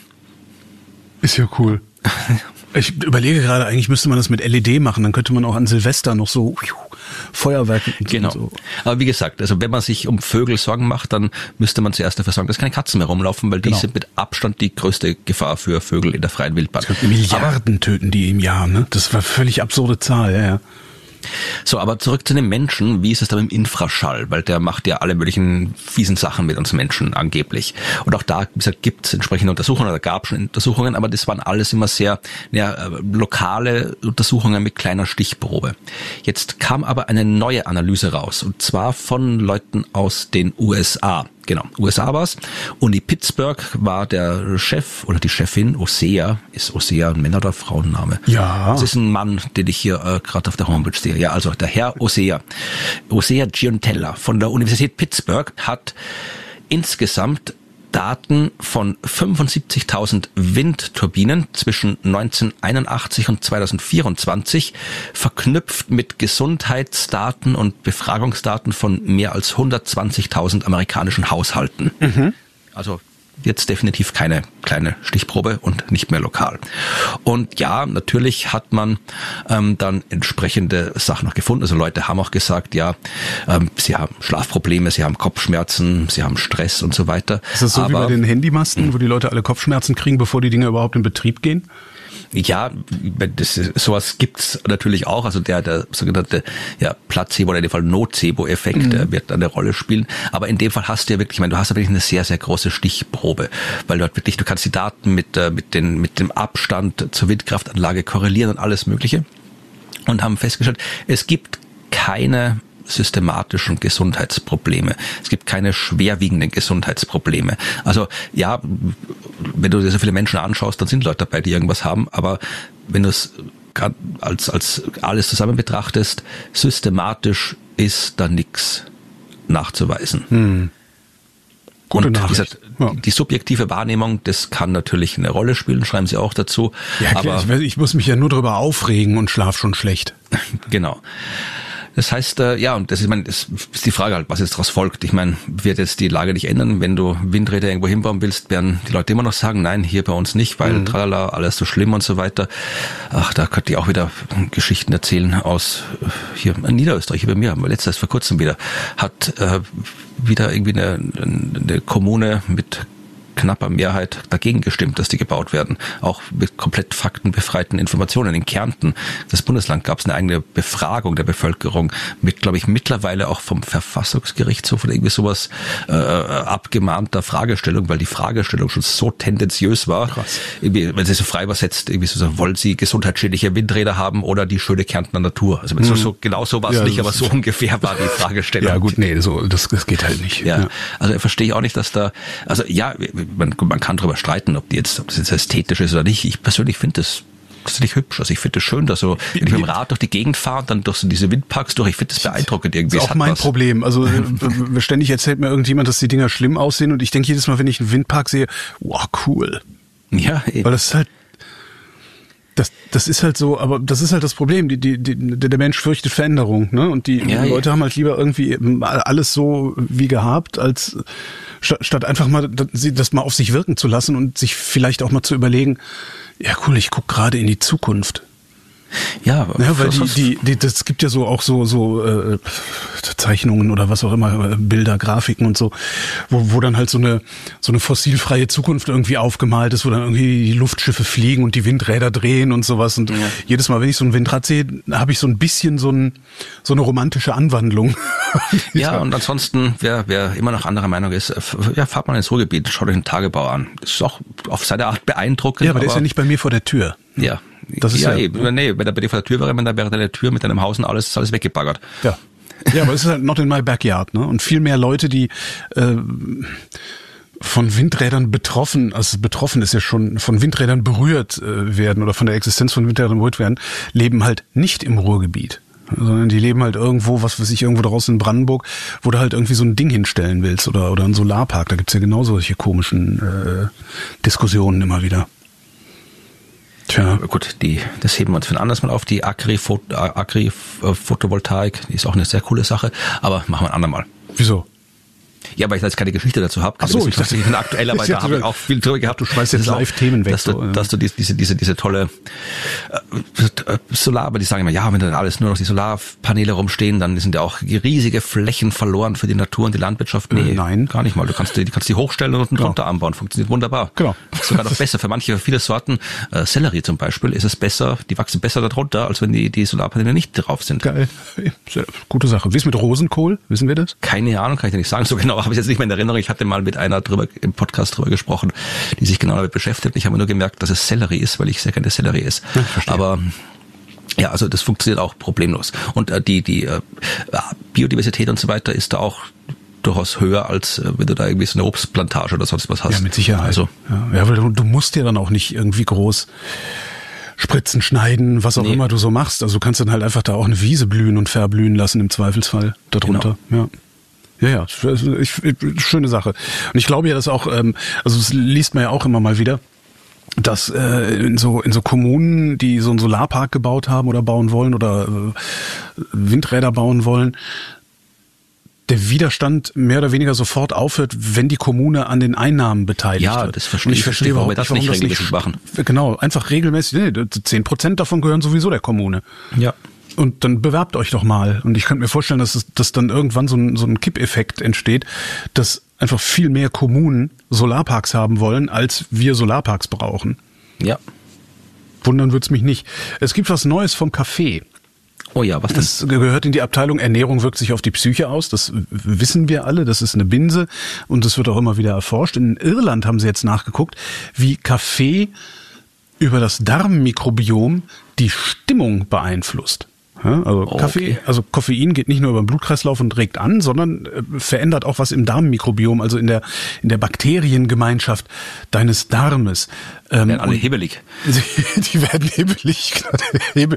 Ist ja cool. Ich überlege gerade, eigentlich müsste man das mit L E D machen, dann könnte man auch an Silvester noch so Feuerwerke. Genau. So. Aber wie gesagt, also wenn man sich um Vögel Sorgen macht, dann müsste man zuerst dafür sorgen, dass keine Katzen mehr rumlaufen, weil genau. die sind mit Abstand die größte Gefahr für Vögel in der freien Wildbahn. Milliarden Aber, töten die im Jahr, ne? Das war eine völlig absurde Zahl, ja, ja. So, aber zurück zu den Menschen. Wie ist es da mit dem Infraschall? Weil der macht ja alle möglichen fiesen Sachen mit uns Menschen angeblich. Und auch da, wie gesagt, gibt es entsprechende Untersuchungen oder gab schon Untersuchungen, aber das waren alles immer sehr ja, lokale Untersuchungen mit kleiner Stichprobe. Jetzt kam aber eine neue Analyse raus, und zwar von Leuten aus den U S A. Genau, U S A war's. Uni Pittsburgh war der Chef oder die Chefin, Osea. Ist Osea ein Männer- oder Frauenname? Ja. Das ist ein Mann, den ich hier äh, gerade auf der Homepage sehe. Ja, also der Herr Osea. Osea Giuntella von der Universität Pittsburgh hat insgesamt Daten von fünfundsiebzigtausend Windturbinen zwischen neunzehnhunderteinundachtzig und zweitausendvierundzwanzig verknüpft mit Gesundheitsdaten und Befragungsdaten von mehr als hundertzwanzigtausend amerikanischen Haushalten. Mhm. Also jetzt definitiv keine kleine Stichprobe und nicht mehr lokal. Und ja, natürlich hat man ähm, dann entsprechende Sachen noch gefunden. Also Leute haben auch gesagt, ja, ähm, sie haben Schlafprobleme, sie haben Kopfschmerzen, sie haben Stress und so weiter. Ist das so Aber, wie bei den Handymasten, wo die Leute alle Kopfschmerzen kriegen, bevor die Dinger überhaupt in Betrieb gehen? Ja, das, sowas gibt's natürlich auch. Also der, der sogenannte ja, Placebo oder in dem Fall Nocebo-Effekt mhm. wird eine Rolle spielen. Aber in dem Fall hast du ja wirklich, ich meine, du hast ja wirklich eine sehr, sehr große Stichprobe, weil du halt wirklich, du kannst die Daten mit, mit, den, mit dem Abstand zur Windkraftanlage korrelieren und alles Mögliche, und haben festgestellt, es gibt keine systematischen Gesundheitsprobleme. Es gibt keine schwerwiegenden Gesundheitsprobleme. Also ja, wenn du dir so viele Menschen anschaust, dann sind Leute dabei, die irgendwas haben, aber wenn du es als, als alles zusammen betrachtest, systematisch ist da nichts nachzuweisen. Hm. Gute Und Nachricht. Die, ja. die subjektive Wahrnehmung, das kann natürlich eine Rolle spielen, schreiben sie auch dazu. Ja, klar, aber ich, ich muss mich ja nur drüber aufregen und schlaf schon schlecht. Genau. Das heißt, äh, ja, und das ist, ich meine, das ist die Frage halt, was jetzt daraus folgt. Ich meine, wird jetzt die Lage nicht ändern? Wenn du Windräder irgendwo hinbauen willst, werden die Leute immer noch sagen, nein, hier bei uns nicht, weil mhm. tralala, alles so schlimm und so weiter. Ach, da könnt ihr auch wieder Geschichten erzählen aus hier in Niederösterreich, hier bei mir, haben wir letztes vor kurzem wieder, hat äh, wieder irgendwie eine, eine Kommune mit knapper Mehrheit dagegen gestimmt, dass die gebaut werden. Auch mit komplett faktenbefreiten Informationen. In Kärnten, das Bundesland, gab es eine eigene Befragung der Bevölkerung mit, glaube ich, mittlerweile auch vom Verfassungsgerichtshof oder irgendwie sowas äh, abgemahnter Fragestellung, weil die Fragestellung schon so tendenziös war. Krass. Irgendwie, wenn sie so frei übersetzt, irgendwie so, so, wollen sie gesundheitsschädliche Windräder haben oder die schöne Kärntner Natur? Also mhm. so, so genau so war es ja, nicht, aber so ungefähr war die Fragestellung. Ja gut, nee, so das, das geht halt nicht. Ja, ja. Also verstehe ich auch nicht, dass da, also ja, man, man kann darüber streiten, ob die jetzt, ob das jetzt ästhetisch ist oder nicht. Ich persönlich finde das tatsächlich hübsch. Also ich finde es schön, dass so, wenn ich mit dem Rad durch die Gegend fahre und dann durch so diese Windparks durch, ich finde das beeindruckend irgendwie. Das ist auch mein was. Problem. Also ständig erzählt mir irgendjemand, dass die Dinger schlimm aussehen und ich denke jedes Mal, wenn ich einen Windpark sehe, wow, cool. Ja, eben. Weil das ist halt, das, das ist halt so, aber das ist halt das Problem. Die, die, die, der Mensch fürchtet Veränderung, ne? Und die ja, Leute ja. haben halt lieber irgendwie alles so wie gehabt, als statt einfach mal das mal auf sich wirken zu lassen und sich vielleicht auch mal zu überlegen, ja cool, ich gucke gerade in die Zukunft. Ja, ja, weil die, die, die, das gibt ja so auch so so äh, Zeichnungen oder was auch immer, Bilder, Grafiken und so, wo, wo dann halt so eine so eine fossilfreie Zukunft irgendwie aufgemalt ist, wo dann irgendwie die Luftschiffe fliegen und die Windräder drehen und sowas. Und ja. jedes Mal, wenn ich so ein Windrad sehe, habe ich so ein bisschen so ein so eine romantische Anwandlung. Ja, und ansonsten, wer wer immer noch anderer Meinung ist, ja, fahrt mal ins Ruhrgebiet, schaut euch den Tagebau an. Das ist auch auf seine Art beeindruckend. Ja, aber der ist ja nicht bei mir vor der Tür. Ja. Das ist ja, ja, ja nee, wenn er bei dir vor der Tür wäre, wenn da wäre deine Tür mit deinem Haus und alles, alles weggebaggert. Ja. Ja, aber es ist halt not in my backyard, ne? Und viel mehr Leute, die äh, von Windrädern betroffen, also betroffen ist ja schon, von Windrädern berührt äh, werden oder von der Existenz von Windrädern berührt werden, leben halt nicht im Ruhrgebiet. Sondern die leben halt irgendwo, was weiß ich, irgendwo draußen in Brandenburg, wo du halt irgendwie so ein Ding hinstellen willst oder oder einen Solarpark. Da gibt's ja genau solche komischen äh, Diskussionen immer wieder. Tja, gut, die, das heben wir uns für ein anderes Mal auf. Die Agri-Photovoltaik, die ist auch eine sehr coole Sache, aber machen wir ein andermal. Wieso? Ja, weil ich jetzt keine Geschichte dazu habe. Ach so, ich dachte, ich bin aktuell, aber da habe ich auch viel drüber gehabt. Du schmeißt jetzt Live-Themen weg. Dass du, dass du diese, diese, diese tolle äh, Solar, aber die sagen immer, ja, wenn dann alles nur noch die Solarpaneele rumstehen, dann sind ja auch riesige Flächen verloren für die Natur und die Landwirtschaft. Nee, äh, nein. Gar nicht mal. Du kannst die, kannst die hochstellen und unten genau. drunter anbauen. Funktioniert wunderbar. Genau. Sogar noch besser. Für manche, für viele Sorten, äh, Sellerie zum Beispiel, ist es besser, die wachsen besser darunter, als wenn die, die Solarpaneele nicht drauf sind. Geil. Sehr gute Sache. Wie ist mit Rosenkohl? Wissen wir das? Keine Ahnung, kann ich dir nicht sagen. So genau habe ich jetzt nicht mehr in Erinnerung. Ich hatte mal mit einer drüber im Podcast drüber gesprochen, die sich genau damit beschäftigt. Ich habe nur gemerkt, dass es Sellerie ist, weil ich sehr gerne Sellerie esse. Ja, aber ja, also das funktioniert auch problemlos. Und äh, die die äh, Biodiversität und so weiter ist da auch durchaus höher, als äh, wenn du da irgendwie so eine Obstplantage oder sonst was hast. Ja, mit Sicherheit. Also, ja, ja, weil du, du musst ja dann auch nicht irgendwie groß Spritzen schneiden, was auch nee. immer du so machst. Also du kannst dann halt einfach da auch eine Wiese blühen und verblühen lassen im Zweifelsfall darunter. Genau. Ja. Ja, ja, ich, ich, schöne Sache. Und ich glaube ja, dass auch, ähm, also das liest man ja auch immer mal wieder, dass äh, in so in so Kommunen, die so einen Solarpark gebaut haben oder bauen wollen oder äh, Windräder bauen wollen, der Widerstand mehr oder weniger sofort aufhört, wenn die Kommune an den Einnahmen beteiligt ja, wird. Ja, das verstehe ich. Ich verstehe, warum wir das nicht regelmäßig machen. Genau, einfach regelmäßig, nee, zehn Prozent davon gehören sowieso der Kommune. Ja. Und dann bewerbt euch doch mal. Und ich könnte mir vorstellen, dass es, dass dann irgendwann so ein, so ein Kippeffekt entsteht, dass einfach viel mehr Kommunen Solarparks haben wollen, als wir Solarparks brauchen. Ja. Wundern wird's mich nicht. Es gibt was Neues vom Kaffee. Oh ja, was denn? Das gehört in die Abteilung Ernährung wirkt sich auf die Psyche aus. Das wissen wir alle. Das ist eine Binse. Und das wird auch immer wieder erforscht. In Irland haben sie jetzt nachgeguckt, wie Kaffee über das Darmmikrobiom die Stimmung beeinflusst. Ja, also oh, Kaffee, okay. also Koffein geht nicht nur über den Blutkreislauf und regt an, sondern äh, verändert auch was im Darmmikrobiom, also in der in der Bakteriengemeinschaft deines Darmes. Ähm, werden alle hibbelig. Die, die werden hibbelig. Hibbel,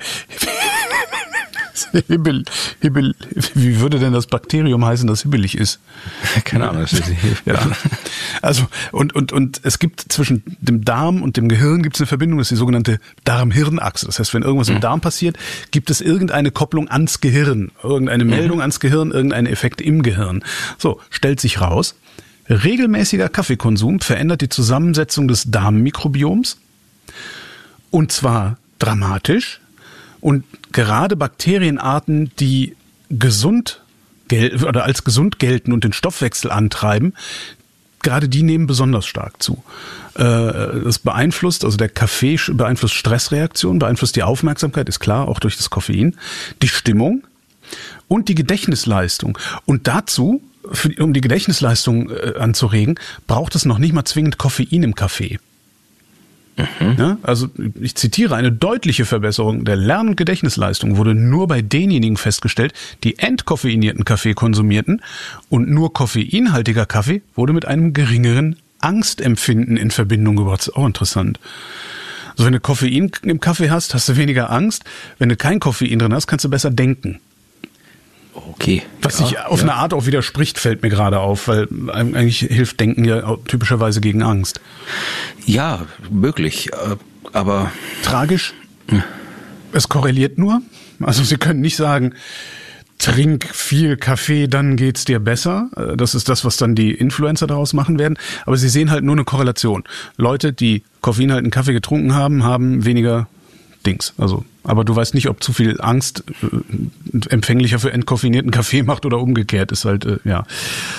Hibbel, Hibbel, wie würde denn das Bakterium heißen, das hibbelig ist? Keine Ahnung. Das ist ja. Also und und und es gibt zwischen dem Darm und dem Gehirn gibt es eine Verbindung, das ist die sogenannte Darm-Hirn-Achse. Das heißt, wenn irgendwas mhm. im Darm passiert, gibt es irgendeine Kopplung ans Gehirn, irgendeine Meldung mhm. ans Gehirn, irgendein Effekt im Gehirn. So, stellt sich raus, regelmäßiger Kaffeekonsum verändert die Zusammensetzung des Darmmikrobioms und zwar dramatisch. Und gerade Bakterienarten, die gesund gel- oder als gesund gelten und den Stoffwechsel antreiben, gerade die nehmen besonders stark zu. Äh, das beeinflusst, also der Kaffee beeinflusst Stressreaktion, beeinflusst die Aufmerksamkeit, ist klar, auch durch das Koffein, die Stimmung und die Gedächtnisleistung. Und dazu, für, um die Gedächtnisleistung äh, anzuregen, braucht es noch nicht mal zwingend Koffein im Kaffee. Mhm. Ja, also ich zitiere, eine deutliche Verbesserung der Lern- und Gedächtnisleistung wurde nur bei denjenigen festgestellt, die entkoffeinierten Kaffee konsumierten, und nur koffeinhaltiger Kaffee wurde mit einem geringeren Angstempfinden in Verbindung gebracht. Das ist auch interessant. Also wenn du Koffein im Kaffee hast, hast du weniger Angst. Wenn du kein Koffein drin hast, kannst du besser denken. Okay. Was sich ja, auf ja. eine Art auch widerspricht, fällt mir gerade auf, weil eigentlich hilft Denken ja typischerweise gegen Angst. Ja, möglich, aber... Tragisch? Hm. Es korreliert nur. Also Sie können nicht sagen, trink viel Kaffee, dann geht's dir besser. Das ist das, was dann die Influencer daraus machen werden. Aber Sie sehen halt nur eine Korrelation. Leute, die koffeinhaltigen Kaffee getrunken haben, haben weniger Dings. Also, aber du weißt nicht, ob zu viel Angst äh, empfänglicher für entkoffinierten Kaffee macht oder umgekehrt. Ist halt, äh, ja.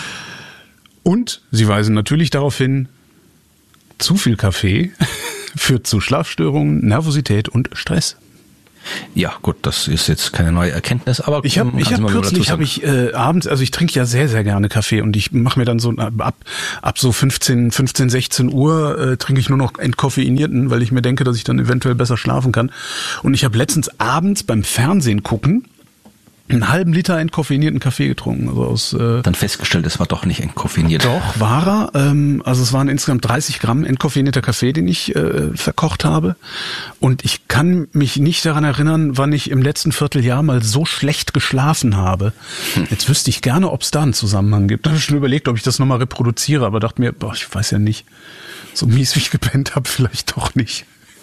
Und sie weisen natürlich darauf hin, zu viel Kaffee führt zu Schlafstörungen, Nervosität und Stress. Ja, gut, das ist jetzt keine neue Erkenntnis, aber ich habe ich hab kürzlich habe ich äh, abends, also ich trinke ja sehr sehr gerne Kaffee und ich mache mir dann so ab ab so fünfzehn, sechzehn Uhr äh, trinke ich nur noch entkoffeinierten, weil ich mir denke, dass ich dann eventuell besser schlafen kann. Und ich habe letztens abends beim Fernsehen gucken einen halben Liter entkoffeinierten Kaffee getrunken. Also aus, äh, dann festgestellt, es war doch nicht entkoffeiniert. Doch, war er. Ähm, also es waren insgesamt dreißig Gramm entkoffeinierter Kaffee, den ich äh, verkocht habe. Und ich kann mich nicht daran erinnern, wann ich im letzten Vierteljahr mal so schlecht geschlafen habe. Hm. Jetzt wüsste ich gerne, ob es da einen Zusammenhang gibt. Da habe ich schon überlegt, ob ich das nochmal reproduziere, aber dachte mir, boah, ich weiß ja nicht. So mies wie ich gepennt habe, vielleicht doch nicht.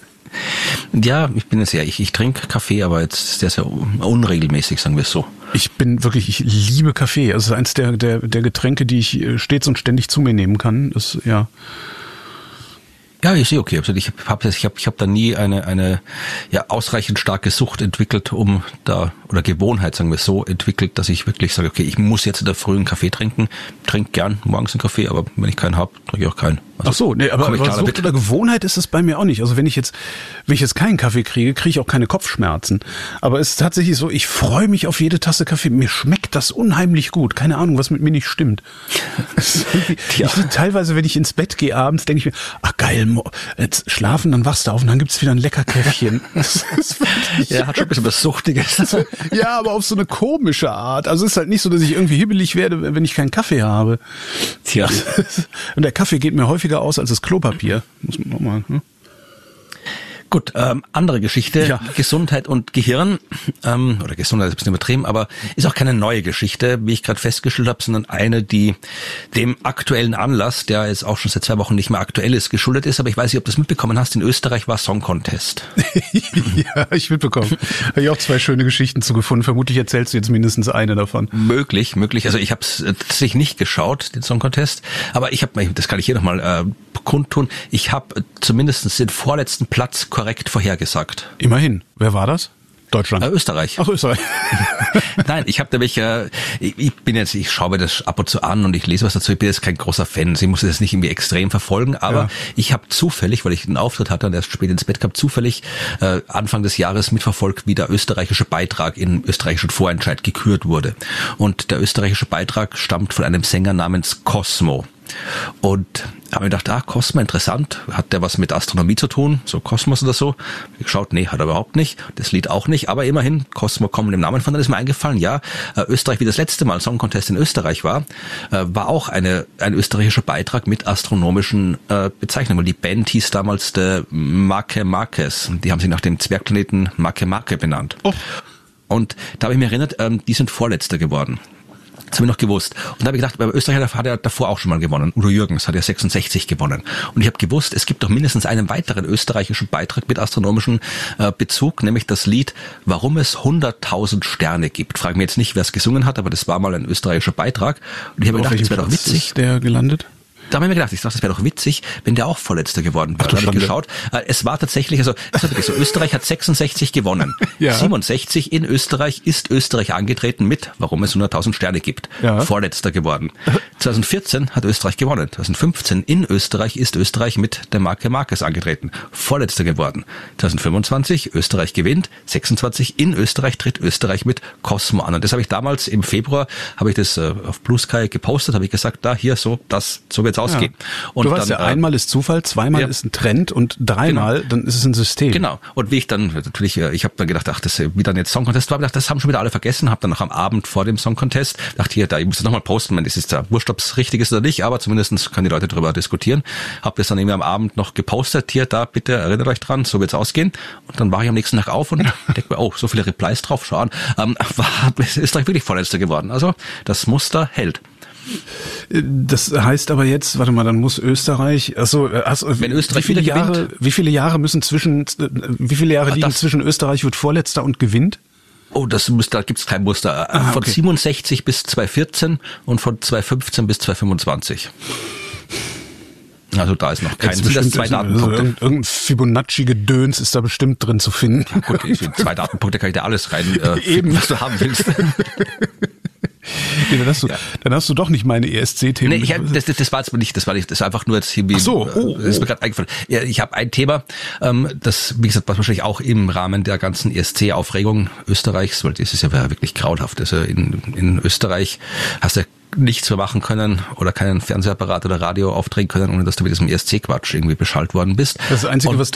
Ja, ich bin jetzt ja, ich, ich trinke Kaffee, aber jetzt sehr, sehr unregelmäßig, sagen wir es so. Ich bin wirklich, ich liebe Kaffee. Also es ist eins der, der, der Getränke, die ich stets und ständig zu mir nehmen kann. Das, ja. Ja, ich sehe okay. Also ich habe ich hab, ich hab da nie eine eine ja ausreichend starke Sucht entwickelt, um da, oder Gewohnheit, sagen wir so, entwickelt, dass ich wirklich sage, okay, ich muss jetzt in der Früh einen Kaffee trinken. Trink gern morgens einen Kaffee, aber wenn ich keinen habe, trinke ich auch keinen. Also, ach so, nee, aber, aber Sucht damit. Oder Gewohnheit ist es bei mir auch nicht. Also wenn ich jetzt, wenn ich jetzt keinen Kaffee kriege, kriege ich auch keine Kopfschmerzen. Aber es ist tatsächlich so, ich freue mich auf jede Tasse Kaffee. Mir schmeckt das unheimlich gut. Keine Ahnung, was mit mir nicht stimmt. ja. ich, teilweise, wenn ich ins Bett gehe abends, denke ich mir, ach geil, jetzt schlafen, dann wachst du auf und dann gibt's wieder ein lecker Käffchen. Das ist wirklich, ja, hat schon ein bisschen was Suchtiges. Ja, aber auf so eine komische Art. Also es ist halt nicht so, dass ich irgendwie hibbelig werde, wenn ich keinen Kaffee habe. Tja. Und der Kaffee geht mir häufiger aus als das Klopapier. Muss man nochmal, hm? Gut, ähm, andere Geschichte, ja. Gesundheit und Gehirn, ähm, oder Gesundheit ist ein bisschen übertrieben, aber ist auch keine neue Geschichte, wie ich gerade festgestellt habe, sondern eine, die dem aktuellen Anlass, der jetzt auch schon seit zwei Wochen nicht mehr aktuell ist, geschuldet ist. Aber ich weiß nicht, ob du das mitbekommen hast, in Österreich war Song Contest. Ja, ich mitbekommen. Habe ich auch zwei schöne Geschichten zu gefunden. Vermutlich erzählst du jetzt mindestens eine davon. Möglich, möglich. Also ich habe es tatsächlich nicht geschaut, den Song Contest, aber ich habe, das kann ich hier nochmal äh, kundtun, ich habe zumindest den vorletzten Platz korrekt vorhergesagt. Immerhin. Wer war das? Deutschland. Äh, Österreich. Ach, Österreich. Nein, ich habe nämlich, äh, ich, ich bin jetzt, ich schaue mir das ab und zu an und ich lese was dazu. Ich bin jetzt kein großer Fan. Sie muss das nicht irgendwie extrem verfolgen, aber ja. Ich habe zufällig, weil ich einen Auftritt hatte und erst spät ins Bett gehabt, zufällig äh, Anfang des Jahres mitverfolgt, wie der österreichische Beitrag im österreichischen Vorentscheid gekürt wurde. Und der österreichische Beitrag stammt von einem Sänger namens Cosmo. Und habe mir gedacht, ah, Cosmo, interessant, hat der was mit Astronomie zu tun, so Kosmos oder so? Geschaut, nee, hat er überhaupt nicht, das Lied auch nicht, aber immerhin, Cosmo kommt mit dem Namen von, dann ist mir eingefallen, ja, äh, Österreich, wie das letzte Mal Song Contest in Österreich war, äh, war auch eine ein österreichischer Beitrag mit astronomischen äh, Bezeichnungen. Die Band hieß damals der Marke Marques, die haben sich nach dem Zwergplaneten Marke Marke benannt. Oh. Und da habe ich mich erinnert, ähm, die sind Vorletzter geworden. Das habe ich noch gewusst. Und da habe ich gedacht, bei Österreich hat er davor auch schon mal gewonnen. Udo Jürgens hat ja sechsundsechzig gewonnen. Und ich habe gewusst, es gibt doch mindestens einen weiteren österreichischen Beitrag mit astronomischem äh, Bezug, nämlich das Lied Warum es hunderttausend Sterne gibt. Frag mir jetzt nicht, wer es gesungen hat, aber das war mal ein österreichischer Beitrag. Und ich habe gedacht, das wäre doch witzig. Ist der gelandet? da habe ich mir gedacht, ich dachte, das wäre doch witzig, wenn der auch Vorletzter geworden wäre. Da habe ich geschaut. Es war tatsächlich, also es war wirklich so, Österreich hat sechsundsechzig gewonnen. Ja. siebenundsechzig in Österreich ist Österreich angetreten mit, warum es hunderttausend Sterne gibt. Ja. Vorletzter geworden. zweitausendvierzehn hat Österreich gewonnen. zweitausendfünfzehn in Österreich ist Österreich mit der Marke Marquez angetreten. Vorletzter geworden. zweitausendfünfundzwanzig Österreich gewinnt. sechsundzwanzig in Österreich tritt Österreich mit Cosmo an. Und das habe ich damals im Februar, habe ich das äh, auf Blue Sky gepostet, habe ich gesagt, da hier so, das, so wird's ausgehen. Ja. Und du weißt dann, ja, einmal ist Zufall, zweimal ja. ist ein Trend und dreimal, genau. dann ist es ein System. Genau. Und wie ich dann, natürlich, ich habe dann gedacht, ach, das wie dann jetzt Song Contest war, gedacht, das haben schon wieder alle vergessen, habe dann noch am Abend vor dem Song Contest dachte, hier, da, ich muss das nochmal posten, wenn es ist ja wurscht, ob es richtig ist oder nicht, aber zumindest können die Leute darüber diskutieren. Habe das dann irgendwie am Abend noch gepostet, hier, da, bitte erinnert euch dran, so wird's ausgehen. Und dann war ich am nächsten Tag auf und denke mir, oh, so viele Replies drauf, schauen. Ähm, war Österreich wirklich Vorletzter geworden. Also das Muster hält. Das heißt aber jetzt, warte mal, dann muss Österreich, also, also wenn Österreich wie viele wieder Jahre, gewinnt, wie viele Jahre müssen zwischen, wie viele Jahre liegen zwischen Österreich wird Vorletzter und gewinnt? Oh, das Muster, da gibt's kein Muster. Ah, von okay. siebenundsechzig bis zweitausendvierzehn und von zweitausendfünfzehn bis zweitausendfünfundzwanzig. Also da ist noch kein, sind das zwei Datenpunkte. Also irgendein Fibonacci-Gedöns ist da bestimmt drin zu finden. Ja, gut, ich finde, zwei Datenpunkte kann ich da alles rein, äh, Eben. was du haben willst. Ja, dann, hast du, ja. dann hast du doch nicht meine E S C-Themen. Nee, ich hab, das, das, das war jetzt nicht, das war nicht, das war einfach nur jetzt irgendwie. Ach so, oh, oh. Das ist mir gerade eingefallen. Ja, ich habe ein Thema, ähm, das, wie gesagt, was wahrscheinlich auch im Rahmen der ganzen E S C-Aufregung Österreichs, weil das ist ja wirklich grauenhaft. Also in, in Österreich hast du nichts mehr machen können oder keinen Fernsehapparat oder Radio aufdrehen können, ohne dass du mit diesem E S C-Quatsch irgendwie beschallt worden bist. Das Einzige, und, was